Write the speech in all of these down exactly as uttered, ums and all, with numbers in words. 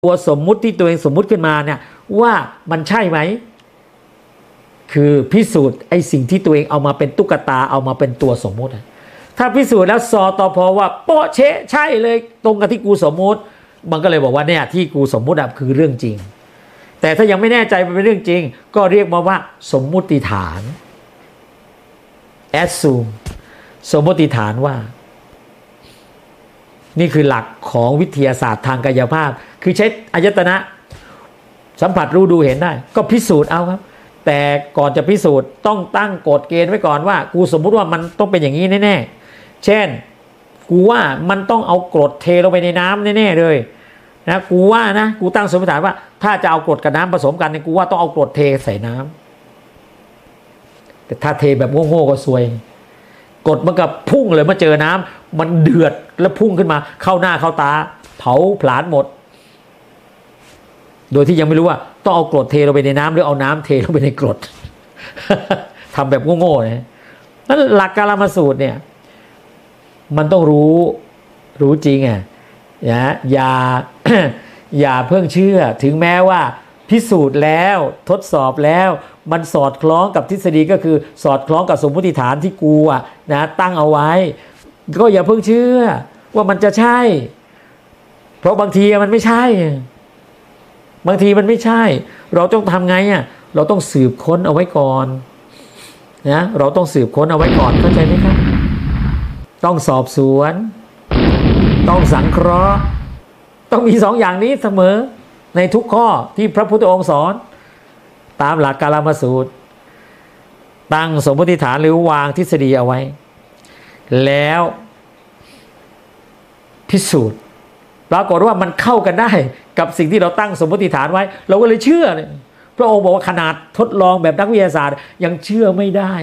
ตัวสมมุติที่ตัวเองสมมุติขึ้นมาเนี่ยว่ามันใช่ไหมคือพิสูจน์ไอ้สิ่งที่ตัวเองเอามาเป็นตุ๊กตาเอามาเป็นตัวสมมุติถ้าพิสูจน์แล้วสอตอพอว่าโป๊ะเชะใช่เลยตรงกับที่กูสมมุติมันก็เลยบอกว่าเนี่ยที่กูสมมุติอะคือเรื่องจริงแต่ถ้ายังไม่แน่ใจมันเป็นเรื่องจริงก็เรียกมาว่าสมมุติฐาน assume สมมุติฐานว่านี่คือหลักของวิทยาศาสตร์ทางกายภาพคือใช้อายตนะสัมผัสรู้ดูเห็นได้ก็พิสูจน์เอาครับแต่ก่อนจะพิสูจน์ต้องตั้งกฎเกณฑ์ไว้ก่อนว่ากูสมมุติว่ามันต้องเป็นอย่างนี้แน่ๆเช่นกูว่ามันต้องเอากรดเทลงไปในน้ำแน่ๆเลยนะกูว่านะกูตั้งสมมติฐานว่าถ้าจะเอากรดกับน้ำผสมกันเนี่ยกูว่าต้องเอากรดเทใส่น้ำแต่ถ้าเทแบบโง่ๆก็ซวยกรดมันกับพุ่งเลยมาเจอน้ำมันเดือดแล้วพุ่งขึ้นมาเข้าหน้าเข้าตาเผาผลาญหมดโดยที่ยังไม่รู้ว่าต้องเอากรดเทลงไปในน้ำหรือเอาน้ำเทลงไปในกรด ทำแบบโง่ๆนะนั่นหลักกาลามสูตรเนี่ยมันต้องรู้รู้จริงอ่ะนะอย่า อย่าเพิ่งเชื่อถึงแม้ว่าพิสูจน์แล้วทดสอบแล้วมันสอดคล้องกับทฤษฎีก็คือสอดคล้องกับสมมติฐานที่กูอ่ะนะตั้งเอาไว้ก็อย่าเพิ่งเชื่อว่ามันจะใช่เพราะบางทีมันไม่ใช่บางทีมันไม่ใช่เราต้องทำไงอ่ะเราต้องสืบค้นเอาไว้ก่อนนะเราต้องสืบค้นเอาไว้ก่อนเข้าใจไหมครับต้องสอบสวนต้องสังเคราะห์ต้องมีสองอย่างนี้เสมอในทุกข้อที่พระพุทธองค์สอนตามหลักกาลามสูตรตั้งสมมติฐานหรือวางทฤษฎีเอาไว้แล้วพิสูจน์ปรากฏว่ามันเข้ากันได้กับสิ่งที่เราตั้งสมมติฐานไว้เราก็เลยเชื่อเลยพระองค์บอกว่าขนาดทดลองแบบนักวิทยาศาสตร์ยังเชื่อไม่ได้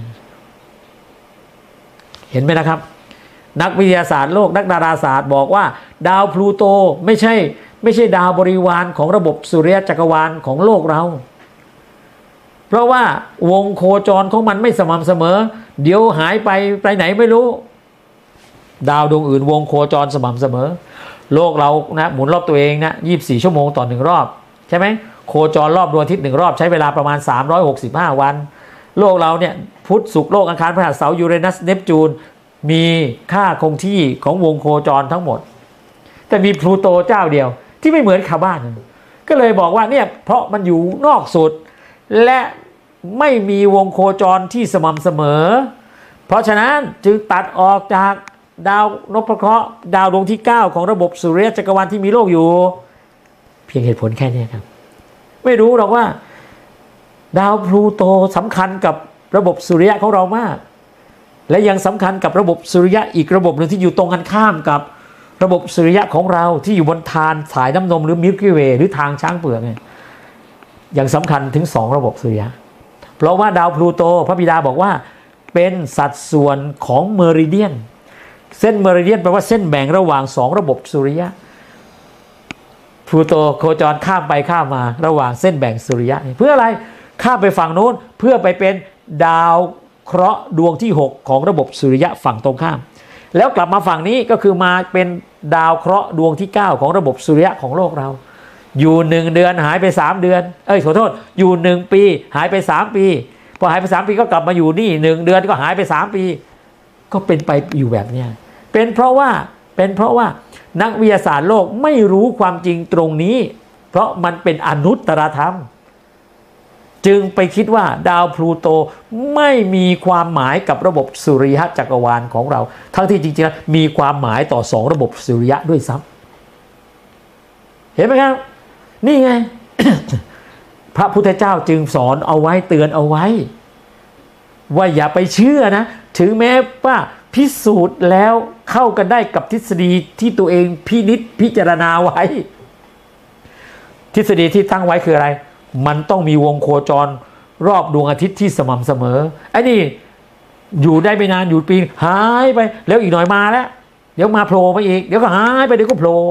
เห็นไหมนะครับนักวิทยาศาสตร์โลกนักดาราศาสตร์บอกว่าดาวพลูโตไม่ใช่ไม่ใช่ดาวบริวารของระบบสุริยะจักรวาลของโลกเราเพราะว่าวงโคจรของมันไม่สม่ำเสมอเดี๋ยวหายไปไปไหนไม่รู้ดาวดวงอื่นวงโคจรสม่ำเสมอโลกเรานะหมุนรอบตัวเองนะยี่สิบสี่ชั่วโมงต่อหนึ่งรอบใช่ไหมโคจรรอบดวงอาทิตย์หนึ่งรอบใช้เวลาประมาณสามร้อยหกสิบห้าวันโลกเราเนี่ยพุธศุกร์โลกอังคารพฤหัสเสาร์ยูเรนัสเนปจูนมีค่าคงที่ของวงโคจรทั้งหมดแต่มีพลูโตเจ้าเดียวที่ไม่เหมือนชาวบ้านก็เลยบอกว่าเนี่ยเพราะมันอยู่นอกสุดและไม่มีวงโคจรที่สม่ำเสมอเพราะฉะนั้นจึงตัดออกจากดาวนพเคราะห์ดาวดวงที่เก้าของระบบสุริยะจักรวาลที่มีโลกอยู่เพียงเหตุผลแค่นี้ครับไม่รู้หรอกว่าดาวพลูโตสำคัญกับระบบสุริยะของเรามากและยังสำคัญกับระบบสุริยะอีกระบบหนึ่งที่อยู่ตรงกันข้ามกับระบบสุริยะของเราที่อยู่บนทานสายน้ำนมหรือมิลกี้เวย์หรือทางช้างเผือกเนี่ยยังสำคัญถึงสองระบบสุริยะเพราะว่าดาวพลูโตพระบิดาบอกว่าเป็นสัดส่วนของเมริเดียนเส้นเมริเดียนแปลว่าเส้นแบ่งระหว่างสองระบบสุริยะพลูโตโคจรข้ามไปข้ามมาระหว่างเส้นแบ่งสุริยะเพื่ออะไรข้ามไปฝั่งโน้นเพื่อไปเป็นดาวเคราะห์ดวงที่หกของระบบสุริยะฝั่งตรงข้ามแล้วกลับมาฝั่งนี้ก็คือมาเป็นดาวเคราะห์ดวงที่เก้าของระบบสุริยะของโลกเราอยู่หนึ่งเดือนหายไปสามเดือนเอ้ยขอโทษอยู่หนึ่งปีหายไปสามปีพอหายไปสามปีก็กลับมาอยู่นี่หนึ่งเดือนก็หายไปสามปีก็เป็นไปอยู่แบบนี้เป็นเพราะว่าเป็นเพราะว่านักวิทยาศาสตร์โลกไม่รู้ความจริงตรงนี้เพราะมันเป็นอนุตตรธรรมจึงไปคิดว่าดาวพลูโตไม่มีความหมายกับระบบสุริยะจักรวาลของเราทั้งที่จริงๆแล้วมีความหมายต่อสองระบบสุริยะด้วยซ้ำเห็นไหมครับนี่ไง พระพุทธเจ้าจึงสอนเอาไว้เตือนเอาไว้ว่าอย่าไปเชื่อนะถึงแม้ว่าพิสูจน์แล้วเข้ากันได้กับทฤษฎีที่ตัวเองพินิจพิจารณาไว้ทฤษฎีที่ตั้งไว้คืออะไรมันต้องมีวงโคจรรอบดวงอาทิตย์ที่สม่ำเสมอไอ้นี่อยู่ได้ไม่นานอยู่ปีหายไปแล้วอีกหน่อยมาแล้วเดี๋ยวมาโผล่มาอีกเดี๋ยวก็หายไปเดี๋ยวก็โผล่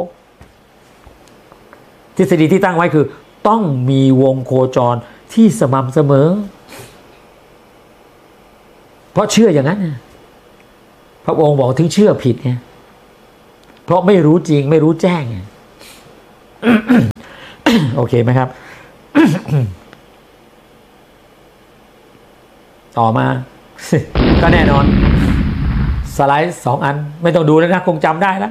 ทฤษฎีที่ตั้งไว้คือต้องมีวงโคจรที่สม่ำเสมอเพราะเชื่ออย่างนั้นพระองค์บอกถึงเชื่อผิดไงเพราะไม่รู้จริงไม่รู้แจ้งโอเคไหมครับ ต่อมา ก็แน่นอนสไลด์สองอันไม่ต้องดูแล้วนะคงจำได้แล้ว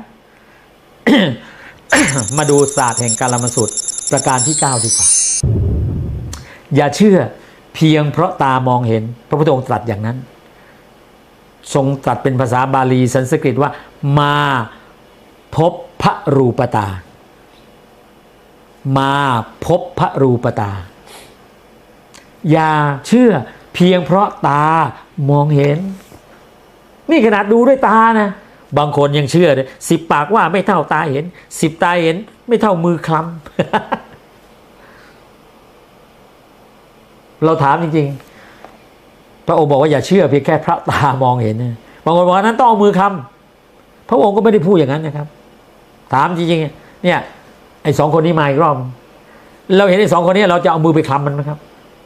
มาดูศาสตร์แห่งกาลามสูตรประการที่เก้าดีกว่าอย่าเชื่อเพียงเพราะตามองเห็นพระพุทธองค์ตรัสอย่างนั้นทรงตรัสเป็นภาษาบาลีสันสกฤตว่ามาพบพระรูปตามาพบพระรูปตาอย่าเชื่อเพียงเพราะตามองเห็นนี่ขนาดดูด้วยตานะบางคนยังเชื่อเลยสิบปากว่าไม่เท่าตาเห็นสิบตาเห็นไม่เท่ามือคลำ เราถามจริงๆพระองค์บอกว่าอย่าเชื่อเพียงแค่พระตามองเห็นบางคนบอกว่านั้นต้องเอามือคำพระองค์ก็ไม่ได้พูดอย่างนั้นนะครับถามจริงๆเนี่ยไอ้สองคนนี้มาอีกรอบเราเห็นไอ้สองคนนี้เราจะเอามือไปคลำมันไหมครับ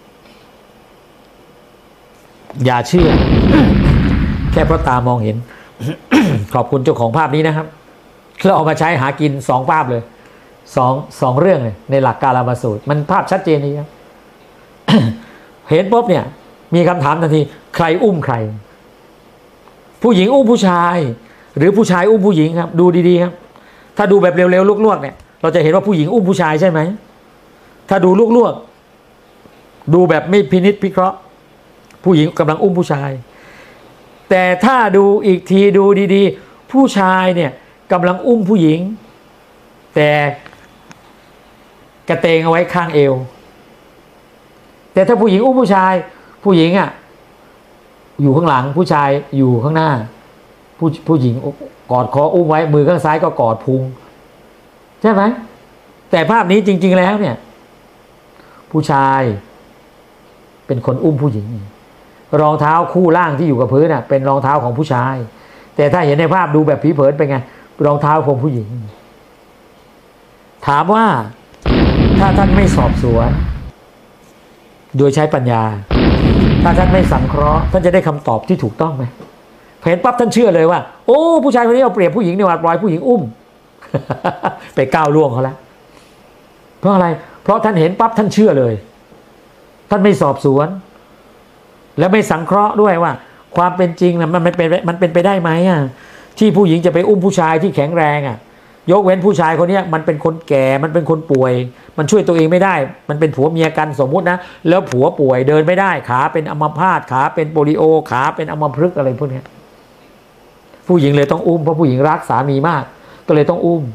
อย่าเชื่อ แค่เพราะตามองเห็น ขอบคุณเจ้าของภาพนี้นะครับเราเอามาใช้หากินสองภาพเลยสองสองเรื่องเลยในหลักกาลามสูตรมันภาพชัดเจนนี่ครับ เห็นปุ๊บเนี่ยมีคำถามทันทีใครอุ้มใครผู้หญิงอุ้มผู้ชายหรือผู้ชายอุ้มผู้หญิงครับดูดีๆครับถ้าดูแบบเร็วๆลวกๆเนี่ยเราจะเห็นว่าผู้หญิงอุ้มผู้ชายใช่ไหมถ้าดูลวกๆดูแบบไม่พินิจพิเคราะห์ผู้หญิงกำลังอุ้มผู้ชายแต่ถ้าดูอีกทีดูดีๆผู้ชายเนี่ยกำลังอุ้มผู้หญิงแต่กระเตงเอาไว้ข้างเอวแต่ถ้าผู้หญิงอุ้มผู้ชายผู้หญิงอ่ะอยู่ข้างหลังผู้ชายอยู่ข้างหน้าผู้ผู้หญิงกอดคออุ้มไว้มือข้างซ้ายก็กอดพุงใช่ไหมแต่ภาพนี้จริงๆแล้วเนี่ยผู้ชายเป็นคนอุ้มผู้หญิงรองเท้าคู่ล่างที่อยู่กับพื้นน่ะเป็นรองเท้าของผู้ชายแต่ถ้าเห็นในภาพดูแบบผีเผินเป็นไงรองเท้าของผู้หญิงถามว่าถ้าท่านไม่สอบสวนโดยใช้ปัญญาถ้าท่านไม่สังเคราะห์ท่านจะได้คำตอบที่ถูกต้องไหมเห็นปั๊บท่านเชื่อเลยว่าโอ้ผู้ชายคนนี้เอาเปรียบผู้หญิงนี่ว่าปล่อยผู้หญิงอุ้ม ไปก้าวล่วงเขาแล้วเพราะอะไรเพราะท่านเห็นปั๊บท่านเชื่อเลยท่านไม่สอบสวนและไม่สังเคราะห์ด้วยว่าความเป็นจริงนะมันเป็นมันเป็นไปได้ไหมอ่ะที่ผู้หญิงจะไปอุ้มผู้ชายที่แข็งแรงอ่ะยกเว้นผู้ชายคนนี้มันเป็นคนแก่มันเป็นคนป่วยมันช่วยตัวเองไม่ได้มันเป็นผัวเมียกันสมมุตินะแล้วผัวป่วยเดินไม่ได้ขาเป็นอัมพาตขาเป็นโปลิโอขาเป็นอัมพฤกษ์อะไรพวกนี้ผู้หญิงเลยต้องอุ้มเพราะผู้หญิงรักสามีมากก็เลยต้องอุ้ม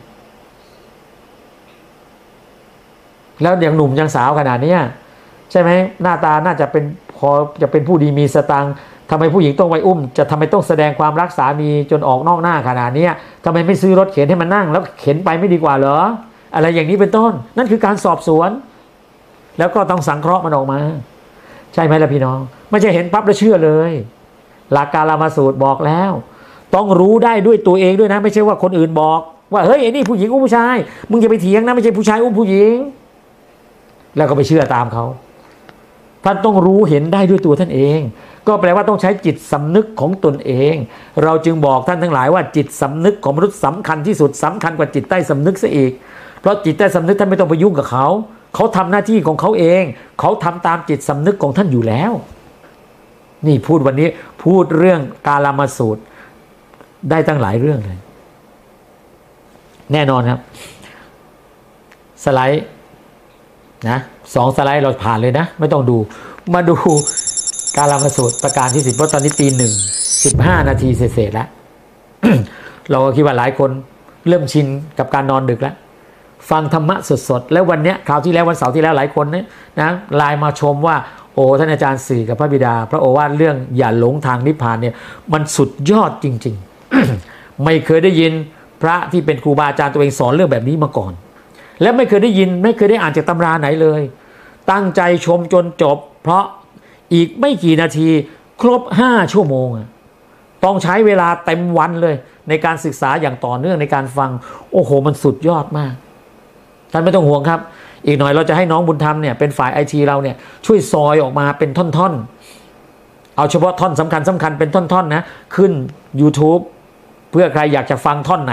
แล้วอย่างหนุ่มยังสาวขนาดนี้ใช่ไหมหน้าตาน่าจะเป็นพอจะเป็นผู้ดีมีสตังค์ทำไมผู้หญิงต้องไปอุ้มจะทำไมต้องแสดงความรักสามีจนออกนอกหน้าขนาดนี้ทำไมไม่ซื้อรถเข็นให้มันนั่งแล้วเข็นไปไม่ดีกว่าเหรออะไรอย่างนี้เป็นต้นนั่นคือการสอบสวนแล้วก็ต้องสังเคราะห์มันออกมาใช่ไหมล่ะพี่น้องไม่ใช่เห็นปั๊บแล้วเชื่อเลยหลักกาลามสูตรบอกแล้วต้องรู้ได้ด้วยตัวเองด้วยนะไม่ใช่ว่าคนอื่นบอกว่าเฮ้ยไอ้นี่ผู้หญิงอุ้มผู้ชายมึงอย่าไปเถียงนะไม่ใช่ผู้ชายอุ้มผู้หญิงแล้วก็ไปเชื่อตามเขาท่านต้องรู้เห็นได้ด้วยตัวท่านเองก็แปลว่าต้องใช้จิตสำนึกของตนเองเราจึงบอกท่านทั้งหลายว่าจิตสำนึกของมนุษย์สำคัญที่สุดสำคัญกว่าจิตใต้สำนึกซะอีกเพราะจิตใต้สำนึกท่านไม่ต้องไปยุ่งกับเขาเขาทำหน้าที่ของเขาเองเขาทำตามจิตสำนึกของท่านอยู่แล้วนี่พูดวันนี้พูดเรื่องกาลามสูตรได้ตั้งหลายเรื่องเลยแน่นอนครับสไลด์นะสองสไลด์เราผ่านเลยนะไม่ต้องดูมาดูกาลามสูตรประการที่สิบเพราะตอนนี้ตีหนึ่งสิบห้านาทีเสร็จแล้ว เราก็คิดว่าหลายคนเริ่มชินกับการนอนดึกแล้วฟังธรรมะสดๆแล้ววันเนี้ยคราวที่แล้ววันเสาร์ที่แล้วหลายคนเนี่ยนะไลน์มาชมว่าโอ้ท่านอาจารย์สื่อกับพระบิดาพระโอวาทเรื่องอย่าหลงทางนิพพานเนี่ยมันสุดยอดจริงๆ ไม่เคยได้ยินพระที่เป็นครูบาอาจารย์ตัวเองสอนเรื่องแบบนี้มาก่อนและไม่เคยได้ยินไม่เคยได้อ่านจากตำราไหนเลยตั้งใจชมจนจบเพราะอีกไม่กี่นาทีครบห้าชั่วโมงต้องใช้เวลาเต็มวันเลยในการศึกษาอย่างต่อเนื่องในการฟังโอ้โหมันสุดยอดมากท่านไม่ต้องห่วงครับอีกหน่อยเราจะให้น้องบุญธรรมเนี่ยเป็นฝ่ายไอทีเราเนี่ยช่วยซอยออกมาเป็นท่อนๆเอาเฉพาะท่อนสำคัญสำคัญเป็นท่อนๆนะขึ้น YouTube เพื่อใครอยากจะฟังท่อนไหน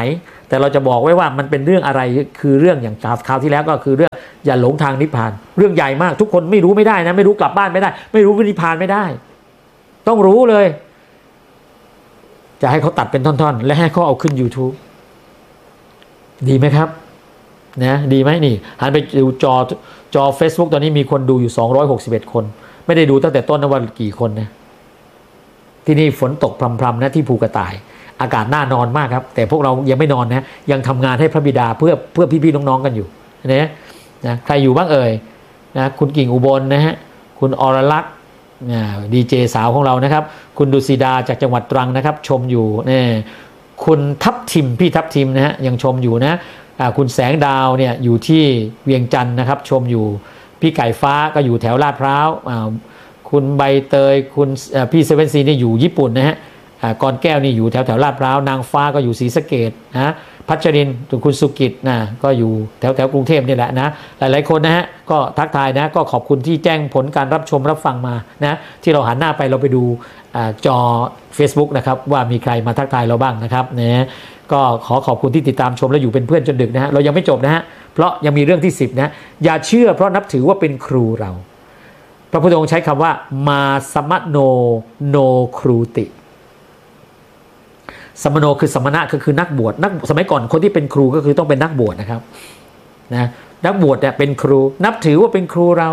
แต่เราจะบอกไว้ว่ามันเป็นเรื่องอะไรคือเรื่องอย่างคราวที่แล้วก็คือเรื่องอย่าหลงทางนิพพานเรื่องใหญ่มากทุกคนไม่รู้ไม่ได้นะไม่รู้กลับบ้านไม่ได้ไม่รู้นิพพานไม่ได้ต้องรู้เลยจะให้เขาตัดเป็นท่อนๆและให้เขาเอาขึ้น YouTube ดีไหมครับนะดีไหมนี่หันไปดูจอจอ Facebook ตอนนี้มีคนดูอยู่สองร้อยหกสิบเอ็ดคนไม่ได้ดูตั้งแต่ต้นนะว่ากี่คนนะที่นี่ฝนตกพรำๆนะที่ภูกระต่ายอากาศน่านอนมากครับแต่พวกเรายังไม่นอนนะยังทำงานให้พระบิดาเพื่อเพื่อพี่ๆน้องๆกันอยู่นะนะใครอยู่บ้างเอ่ยนะคุณกิ่งอุบลนะฮะคุณอรลักษณ์ดีเจสาวของเรานะครับคุณดุสิดาจากจังหวัดตรังนะครับชมอยู่นี่คุณทับทิมพี่ทับทิมนะฮะยังชมอยู่นะคุณแสงดาวเนี่ยอยู่ที่เวียงจันทร์นะครับชมอยู่พี่ไก่ฟ้าก็อยู่แถวลาดพร้าวคุณใบเตยคุณพี่เซเว่นซีนี่อยู่ญี่ปุ่นนะฮะกรแก้วนี่อยู่แถวแถวลาดพร้าวนางฟ้าก็อยู่ศรีสะเกษนะพัชรินทร์คุณสุกิจนะก็อยู่แถวแถวกรุงเทพนี่แหละนะหลายๆคนนะฮะก็ทักทายนะก็ขอบคุณที่แจ้งผลการรับชมรับฟังมานะที่เราหันหน้าไปเราไปดูจอ Facebook นะครับว่ามีใครมาทักทายเราบ้างนะครับนะก็ขอขอบคุณที่ติดตามชมและอยู่เป็นเพื่อนจนดึกนะฮะเรายังไม่จบนะฮะเพราะยังมีเรื่องที่สิบนะอย่าเชื่อเพราะนับถือว่าเป็นครูเราพระพุทธองค์ใช้คำว่ามาสมโนโนครูติสมโนคือสมณะก็คือนักบวชนักสมัยก่อนคนที่เป็นครูก็คือต้องเป็นนักบวชนะครับนะนักบวชเนี่ยเป็นครูนับถือว่าเป็นครูเรา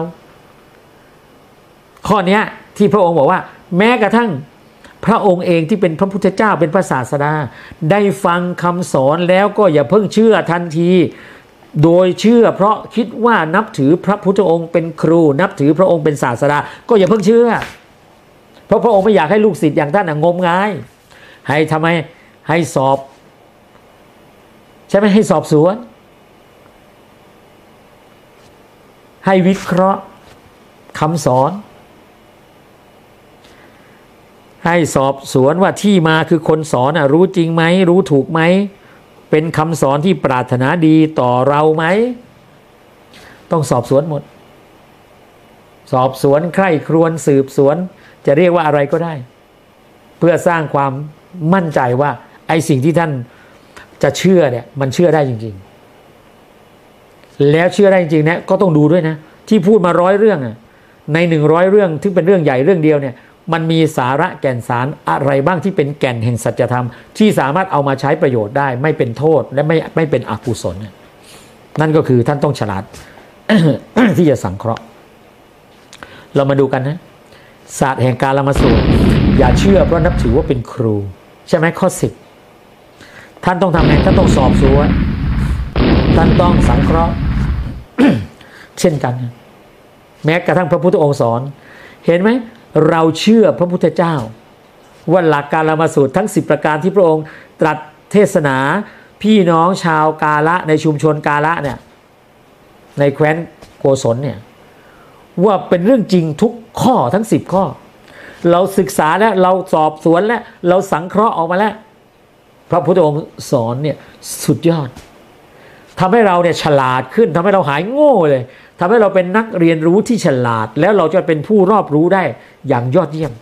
ข้อนี้ที่พระองค์บอกว่าแม้กระทั่งพระองค์เองที่เป็นพระพุทธเจ้าเป็นพระศาสดาได้ฟังคำสอนแล้วก็อย่าเพิ่งเชื่อทันทีโดยเชื่อเพราะคิดว่านับถือพระพุทธองค์เป็นครูนับถือพระองค์เป็นศาสดาก็อย่าเพิ่งเชื่อเพราะพระองค์ไม่อยากให้ลูกศิษย์อย่างท่านงมงายให้ทำไมให้สอบใช่ไหมให้สอบสวนให้วิเคราะห์คำสอนให้สอบสวนว่าที่มาคือคนสอนรู้จริงไหมรู้ถูกไหมเป็นคำสอนที่ปรารถนาดีต่อเราไหมต้องสอบสวนหมดสอบสวนใคร่ครวญสืบสวนจะเรียกว่าอะไรก็ได้เพื่อสร้างความมั่นใจว่าไอ้สิ่งที่ท่านจะเชื่อเนี่ยมันเชื่อได้จริงๆแล้วเชื่อได้จริงๆนะก็ต้องดูด้วยนะที่พูดมาร้อยเรื่องอ่ะในหนึ่งร้อยเรื่องที่เป็นเรื่องใหญ่เรื่องเดียวเนี่ยมันมีสาระแก่นสารอะไรบ้างที่เป็นแก่นแห่งสัจธรรมที่สามารถเอามาใช้ประโยชน์ได้ไม่เป็นโทษและไม่ไม่เป็นอกุศลนั่นก็คือท่านต้องฉลาด ที่จะสังเคราะห์เรามาดูกันนะศาสตร์แห่งกาลมสูตรอย่าเชื่อเพราะนับถือว่าเป็นครูใช่ไหมข้อสิบท่านต้องทำไงท่านต้องสอบสวนท่านต้องสังเคราะห์ เช่นกันแม้กระทั่งพระพุทธองค์สอนเห็นไหมเราเชื่อพระพุทธเจ้าว่าหลักกาลมสูตรทั้งสิบประการที่พระองค์ตรัสเทศนาพี่น้องชาวกาละในชุมชนกาละเนี่ยในแคว้นโกศลเนี่ยว่าเป็นเรื่องจริงทุกข้อทั้งสิบข้อเราศึกษาแล้วเราสอบสวนแล้วเราสังเคราะห์ออกมาแล้วพระพุทธองค์สอนเนี่ยสุดยอดทำให้เราเนี่ยฉลาดขึ้นทำให้เราหายโง่เลยทำให้เราเป็นนักเรียนรู้ที่ฉลาดแล้วเราจะเป็นผู้รอบรู้ได้อย่างยอดเยี่ยม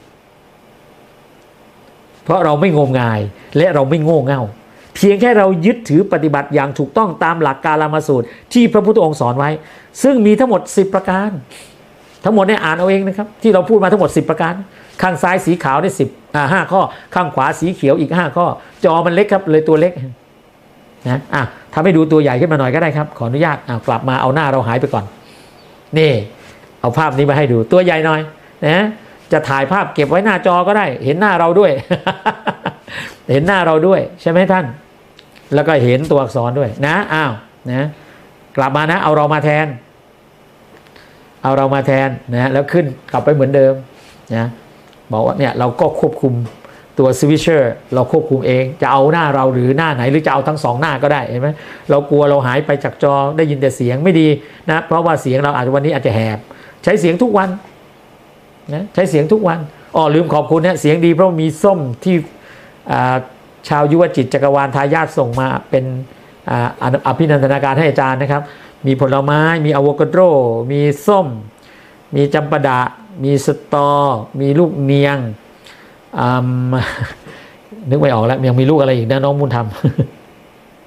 เพราะเราไม่งมงายและเราไม่โง่เง่าเพียงแค่เรายึดถือปฏิบัติอย่างถูกต้องตามหลักกาลามสูตรที่พระพุทธองค์สอนไว้ซึ่งมีทั้งหมดสิบประการทั้งหมดเนี่ยอ่านเอาเองนะครับที่เราพูดมาทั้งหมดสิบประการข้างซ้ายสีขาวได้สิบอ่าห้าข้อข้างขวาสีเขียวอีกห้าข้อจอมันเล็กครับเลยตัวเล็กนะอ่ะทำให้ดูตัวใหญ่ขึ้นมาหน่อยก็ได้ครับขออนุญาตอ่ะกลับมาเอาหน้าเราหายไปก่อนนี่เอาภาพนี้มาให้ดูตัวใหญ่หน่อยนะจะถ่ายภาพเก็บไว้หน้าจอก็ได้เห็นหน้าเราด้วย เห็นหน้าเราด้วยใช่ไหมท่านแล้วก็เห็นตัวอักษรด้วยนะอ้าวนะกลับมานะเอาเรามาแทนเอาเรามาแทนนะแล้วขึ้นกลับไปเหมือนเดิมนะบอกว่าเนี่ยเราก็ควบคุมตัวสวิตเชอร์เราควบคุมเองจะเอาหน้าเราหรือหน้าไหนหรือจะเอาทั้งสองหน้าก็ได้เห็นไหมเรากลัวเราหายไปจากจอได้ยินแต่เสียงไม่ดีนะเพราะว่าเสียงเราอาจจะวันนี้อาจจะแหบใช้เสียงทุกวันนะใช้เสียงทุกวันอ๋อลืมขอบคุณนะเสียงดีเพราะมีส้มที่ชาวยุวจิตจักรวาลทายาทส่งมาเป็นอภินันทนาการให้อาจารย์นะครับมีผลไม้มีอะโวคาโดมีส้มมีจำปาดะมีสตอมีลูกเนียงนึกไม่ออกแล้วยังมีลูกอะไรอีกนะน้องมุนท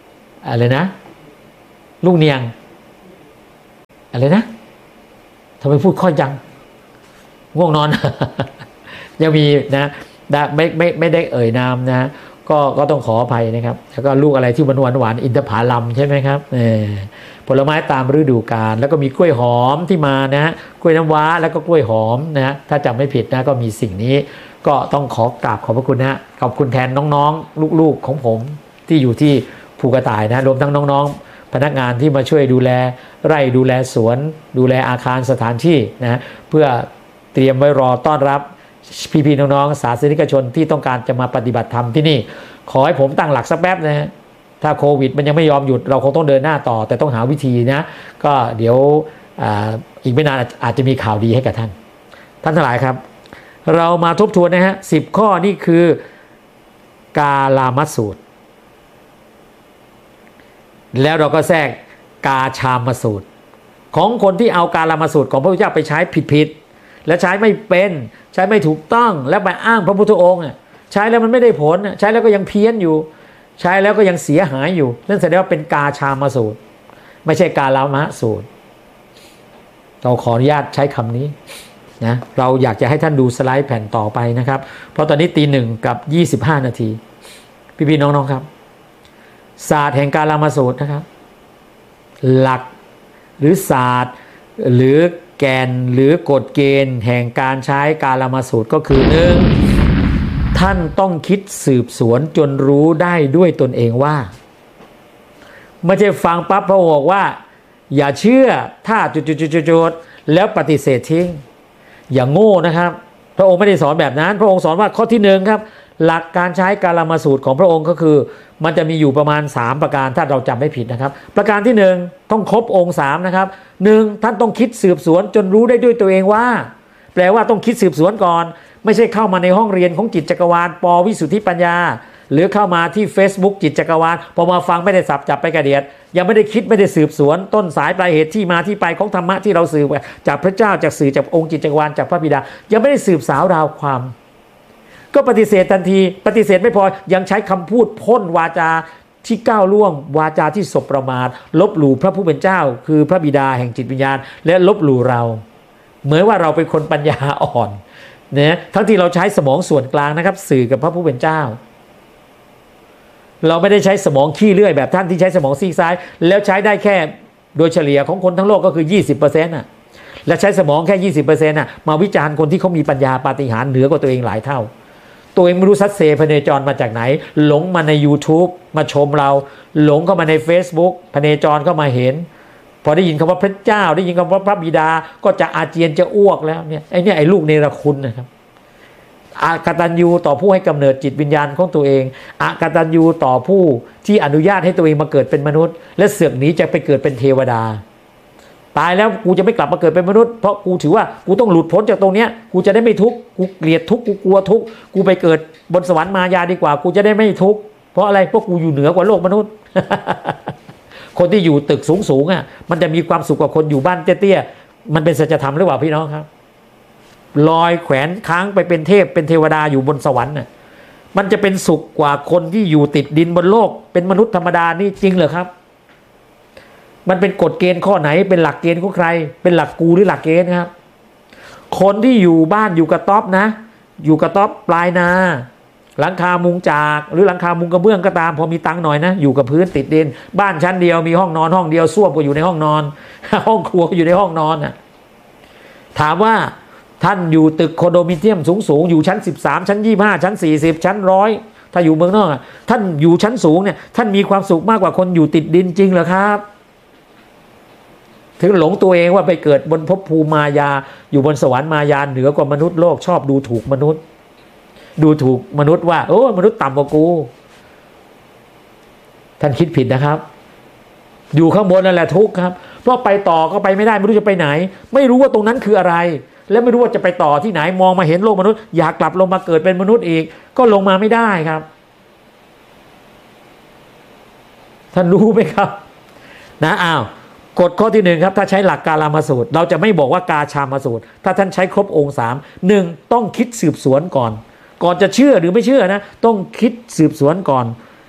อะไรนะลูกเนียงอะไรนะทำไมพูดค่อยจังง่วงนอน ยังมีนะไม่ไม่ไม่ได้เอ่ยนามนะก็ก็ต้องขออภัยนะครับแล้วก็ลูกอะไรที่หวานหวานหวานอินทผลัมใช่ไหมครับเออผลไม้ตามฤดูกาลแล้วก็มีกล้วยหอมที่มานะฮะกล้วยน้ำว้าแล้วก็กล้วยหอมนะถ้าจำไม่ผิดนะก็มีสิ่งนี้ก็ต้องขอกราบขอบพระคุณนะขอบคุณแทนน้องๆลูกๆของผมที่อยู่ที่ภูกระต่ายนะรวมทั้งน้องๆพนักงานที่มาช่วยดูแลไร่ดูแลสวนดูแลอาคารสถานที่นะเพื่อเตรียมไว้รอต้อนรับพี่ๆน้องๆศาสนิกชนที่ต้องการจะมาปฏิบัติธรรมที่นี่ขอให้ผมตั้งหลักสักแป๊บนะฮะถ้าโควิดมันยังไม่ยอมหยุดเราคงต้องเดินหน้าต่อแต่ต้องหาวิธีนะก็เดี๋ยว อ, อีกไม่นานอาจจะมีข่าวดีให้กับท่านท่านทั้งหลายครับเรามาทบทวนนะฮะสิบข้อนี่คือกาลามัสสูตรแล้วเราก็แทรกกาชามสูตรของคนที่เอากาลามัสสูตรของพระพุทธเจ้าไปใช้ผิดๆและใช้ไม่เป็นใช้ไม่ถูกต้องแล้วไปอ้างพระพุทธองค์ใช้แล้วมันไม่ได้ผลใช้แล้วก็ยังเพี้ยนอยู่ใช้แล้วก็ยังเสียหายอยู่นั่นแสดงว่าเป็นกาชามสูตรไม่ใช่กาลามะสูตรเราขออนุญาตใช้คำนี้นะเราอยากจะให้ท่านดูสไลด์แผ่นต่อไปนะครับเพราะตอนนี้ตีหนึ่งกับยี่สิบห้านาทีพี่ๆน้องๆครับศาสตร์แห่งกาลามสูตรนะครับหลักหรือศาสตร์หรือแกนหรือกฎเกณฑ์แห่งการใช้กาลามสูตรก็คือหนึ่งท่านต้องคิดสืบสวนจนรู้ได้ด้วยตนเองว่าไม่ใช่ฟังปั๊บพระองค์บอกว่าอย่าเชื่อถ้าจุดๆๆๆแล้วปฏิเสธทิ้งอย่างโง่นะครับพระองค์ไม่ได้สอนแบบนั้นพระองค์สอนว่าข้อที่หนึ่งครับหลักการใช้กาลามสูตรของพระองค์ก็คือมันจะมีอยู่ประมาณสามประการถ้าเราจำไม่ผิดนะครับประการที่หนึ่งต้องครบองค์สามนะครับหนึ่งท่านต้องคิดสืบสวนจนรู้ได้ด้วยตัวเองว่าแปลว่าต้องคิดสืบสวนก่อนไม่ใช่เข้ามาในห้องเรียนของจิตจักรวาลปวิสุทธิปัญญาหรือเข้ามาที่ Facebook จิตจักรวาลพอมาฟังไม่ได้สับจับไปกระเดียดยังไม่ได้คิดไม่ได้สืบสวนต้นสายปลายเหตุที่มาที่ไปของธรรมะที่เราสืบจากพระเจ้าจากสื่อจากองค์จิตจักรวาลจากพระบิดายังไม่ได้สืบสาวราวความก็ปฏิเสธทันทีปฏิเสธไม่พอยังใช้คำพูดพ่นวาจาที่ก้าวล่วงวาจาที่สบประมาทลบหลู่พระผู้เป็นเจ้าคือพระบิดาแห่งจิตวิญญาณและลบหลู่เราเหมือนว่าเราเป็นคนปัญญาอ่อนเนี่ยทั้งที่เราใช้สมองส่วนกลางนะครับสื่อกับพระผู้เป็นเจ้าเราไม่ได้ใช้สมองขี้เลื่อยแบบท่านที่ใช้สมองซีกซ้ายแล้วใช้ได้แค่โดยเฉลี่ยของคนทั้งโลกก็คือ ยี่สิบเปอร์เซ็นต์ น่ะและใช้สมองแค่ ยี่สิบเปอร์เซ็นต์ น่ะมาวิจารณ์คนที่เขามีปัญญาปาฏิหาริย์เหนือกว่าตัวเองหลายเท่าตัวเองไม่รู้ซัดเซพเนจรมาจากไหนหลงมาใน YouTube มาชมเราหลงเข้ามาใน Facebook พเนจรเข้ามาเห็นพอได้ยินคำว่าพระเจ้าได้ยินคำว่าพระบิดาก็จะอาเจียนจะอ้วกแล้วเนี่ยไอ้เนี่ยไอ้ลูกเนรคุณนะครับอกตัญญูต่อผู้ให้กำเนิดจิตวิญญาณของตัวเองอกตัญญูต่อผู้ที่อนุญาตให้ตัวเองมาเกิดเป็นมนุษย์และเสือกหนีจะไปเกิดเป็นเทวดาตายแล้วกูจะไม่กลับมาเกิดเป็นมนุษย์เพราะกูถือว่ากูต้องหลุดพ้นจากตรงเนี้ยกูจะได้ไม่ทุกข์กูเกลียดทุกข์กูกลัวทุกข์กูไปเกิดบนสวรรค์มายาดีกว่ากูจะได้ไม่ทุกข์เพราะอะไรเพราะกูอยู่เหนือกว่าโลกมนุษย์ คนที่อยู่ตึกสูงๆอ่ะมันจะมีความสุขกว่าคนอยู่บ้านเตี้ยๆมันเป็นสัจธรรมหรือเปล่าพี่น้องครับลอยแขวนค้างไปเป็นเทพเป็นเทวดาอยู่บนสวรรค์น่ะมันจะเป็นสุขกว่าคนที่อยู่ติดดินบนโลกเป็นมนุษย์ธรรมดานี่จริงเหรอครับมันเป็นกฎเกณฑ์ข้อไหนเป็นหลักเกณฑ์ของใครเป็นหลักกูหรือหลักเกณฑ์ครับคนที่อยู่บ้านอยู่กระต๊อบนะอยู่กระต๊อบปลายนาหลังคามุงจากหรือหลังคามุงกระเบื้องก็ตามพอมีตังค์หน่อยนะอยู่กับพื้นติดดินบ้านชั้นเดียวมีห้องนอนห้องเดียวส้วมก็อยู่ในห้องนอนห้องครัวก็อยู่ในห้องนอนน่ะถามว่าท่านอยู่ตึกคอนโดมิเนียมสูงๆอยู่ชั้นสิบสามชั้นยี่สิบห้าชั้นสี่สิบชั้นหนึ่งร้อยถ้าอยู่เมืองนอกท่านอยู่ชั้นสูงเนี่ยท่านมีความสุขมากกว่าคนอยู่ติดดินจริงเหรอครับถึงหลงตัวเองว่าไปเกิดบนภพภูมิมายาอยู่บนสวรรค์มายาเหนือกว่ามนุษย์โลกชอบดูถูกมนุษย์ดูถูกมนุษย์ว่าโอ้มนุษย์ต่ำกว่ากูท่านคิดผิดนะครับอยู่ข้างบนนั่นแหละทุกข์ครับเพราะไปต่อก็ไปไม่ได้ไม่รู้จะไปไหนไม่รู้ว่าตรงนั้นคืออะไรและไม่รู้ว่าจะไปต่อที่ไหนมองมาเห็นโลกมนุษย์อยากกลับลงมาเกิดเป็นมนุษย์อีกก็ลงมาไม่ได้ครับท่านรู้ไหมครับนะอ้าวกฎข้อที่หนึ่งครับถ้าใช้หลักกาลามสูตรเราจะไม่บอกว่ากาชามสูตรถ้าท่านใช้ครบองค์สามหนึ่งต้องคิดสืบสวนก่อนก่อนจะเชื่อหรือไม่เชื่อนะต้องคิดสืบสวนก่อน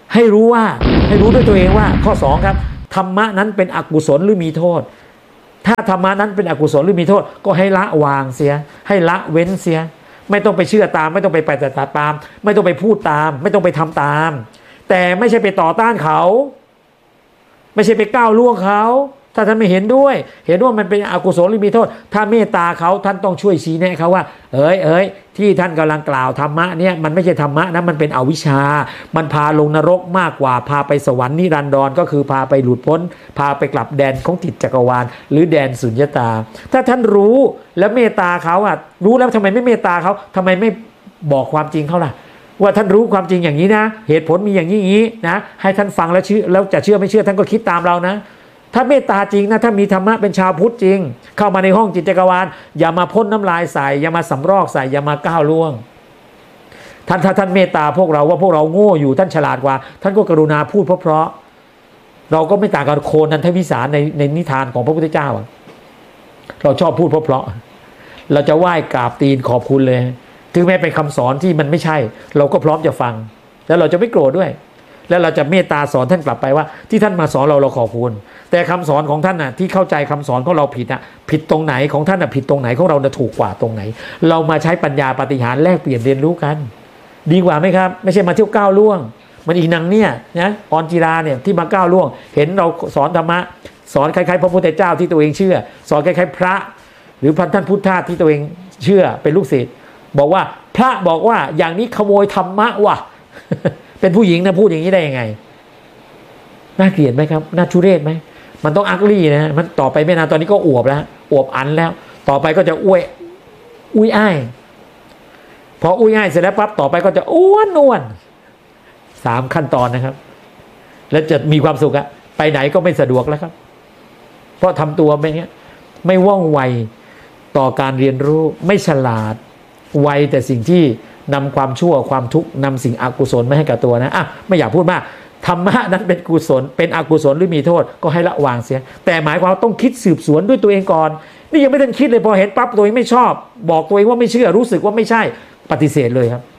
ให้รู้ว่าให้รู้ด้วยตัวเองว่าข้อสองครับธรรมะนั้นเป็นอกุศลหรือมีโทษถ้าธรรมะนั้นเป็นอกุศลหรือมีโทษก็ให้ละวางเสียให้ละเว้นเสียไม่ต้องไปเชื่อตามไม่ต้องไปปฏิบัติตามไม่ต้องไปพูดตามไม่ต้องไปทำตามแต่ไม่ใช่ไปต่อต้านเขาไม่ใช่ไปก้าวล่วงเขาถ้าท่านไม่เห็นด้วยเห็นว่ามันเป็นอกุศลหรือมีโทษถ้าเมตตาเขาท่านต้องช่วยชี้แนะเขาว่าเอ้ยเอ้ยที่ท่านกำลังกล่าวธรรมะเนี่ยมันไม่ใช่ธรรมะนะมันเป็นอวิชชามันพาลงนรกมากกว่าพาไปสวรรค์นิรันดรก็คือพาไปหลุดพ้นพาไปกลับแดนของจิตจักรวาลหรือแดนสุญญตาถ้าท่านรู้และเมตตาเขาอ่ะรู้แล้วทำไมไม่เมตตาเขาทำไมไม่บอกความจริงเขาล่ะว่าท่านรู้ความจริงอย่างนี้นะเหตุผลมีอย่างนี้อย่างนี้นะให้ท่านฟังแล้วเชื่อแล้วจะเชื่อไม่เชื่อท่านก็คิดตามเรานะถ้าเมตตาจริงนะถ้ามีธรรมะเป็นชาวพุทธจริงเข้ามาในห้องจิตจักรวาลอย่ามาพ่นน้ำลายใส่อย่ามาสำรอกใส่อย่ามาก้าวล่วงท่านถ้าท่านเมตตาพวกเราว่าพวกเราโง่อยู่ท่านฉลาดกว่าท่านก็กรุณาพูดเพราะๆเราก็ไม่ต่างกับโคนันทวิสารในในนิทานของพระพุทธเจ้าเราชอบพูดเพราะๆเราจะไหว้กราบตีนขอบคุณเลยถึงแม้เป็นคำสอนที่มันไม่ใช่เราก็พร้อมจะฟังแล้วเราจะไม่โกรธด้วยแล้วเราจะเมตตาสอนท่านกลับไปว่าที่ท่านมาสอนเราเราขอบคุณแต่คำสอนของท่านน่ะที่เข้าใจคำสอนของเราผิดน่ะผิดตรงไหนของท่านน่ะผิดตรงไหนของเราน่ะถูกกว่าตรงไหนเรามาใช้ปัญญาปาฏิหาริย์แลกเปลี่ยนเรียนรู้กันดีกว่าไหมครับไม่ใช่มาเที่ยวก้าวล่วงมันอีนางเนี่ยนะออนจิราเนี่ยที่มาก้าวล่วงเห็นเราสอนธรรมะสอนคล้ายๆพระพุทธเจ้าที่ตัวเองเชื่อสอนคล้ายๆพระหรือพันท่านพุทธทาสที่ตัวเองเชื่อเป็นลูกศิษย์บอกว่าพระบอกว่าอย่างนี้ขโมยธรรมะว่ะ เป็นผู้หญิงนะพูดอย่างนี้ได้ยังไงน่าเกลียดไหมครับน่าทุเรศไหมมันต้องอักลี่นะมันต่อไปไม่นานตอนนี้ก็อวบแล้วอวบอันแล้วต่อไปก็จะอ้วยอุ้ยอ้ายพออุ้ยอ้ายเสร็จแล้วปั๊บต่อไปก็จะอ้วนอ้วนสามขั้นตอนนะครับแล้วจะมีความสุขอะไปไหนก็ไม่สะดวกแล้วครับเพราะทำตัวแบบนี้ไม่ว่องไวต่อการเรียนรู้ไม่ฉลาดไวแต่สิ่งที่นำความชั่วความทุกข์นำสิ่งอกุศลไม่ให้กับตัวนะอ่ะไม่อยากพูดมากธรรมะนั้นเป็นกุศลเป็นอกุศลหรือมีโทษก็ให้ละวางเสียแต่หมายความต้องคิดสืบสวนด้วยตัวเองก่อนนี่ยังไม่ทันคิดเลยพอเห็นปั๊บตัวเองไม่ชอบบอกตัวเองว่าไม่เชื่อรู้สึกว่าไม่ใช่ปฏิเสธเลยครับ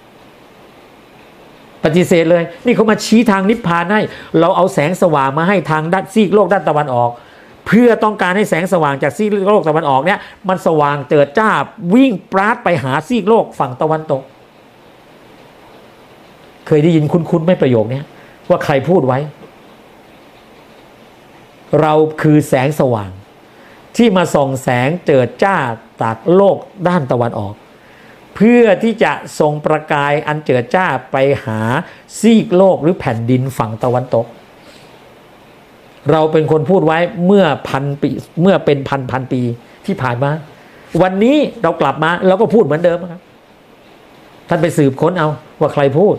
ปฏิเสธเลยนี่เขามาชี้ทางนิพพานให้เราเอาแสงสว่างมาให้ทางด้านซีกโลกด้านตะวันออกเพื่อต้องการให้แสงสว่างจากซีกโลกตะวันออกเนี่ยมันสว่างเจิดจ้าวิ่งปราดไปหาซีกโลกฝั่งตะวันตกเคยได้ยินคุ้นๆไหมประโยคนี้ว่าใครพูดไว้เราคือแสงสว่างที่มาส่องแสงเจิดจ้าจากโลกด้านตะวันออกเพื่อที่จะส่งประกายอันเจิดจ้าไปหาซีกโลกหรือแผ่นดินฝั่งตะวันตกเราเป็นคนพูดไว้เมื่อพันปีเมื่อเป็นพันพันปีที่ผ่านมาวันนี้เรากลับมาเราก็พูดเหมือนเดิมครับท่านไปสืบค้นเอาว่าใครพูด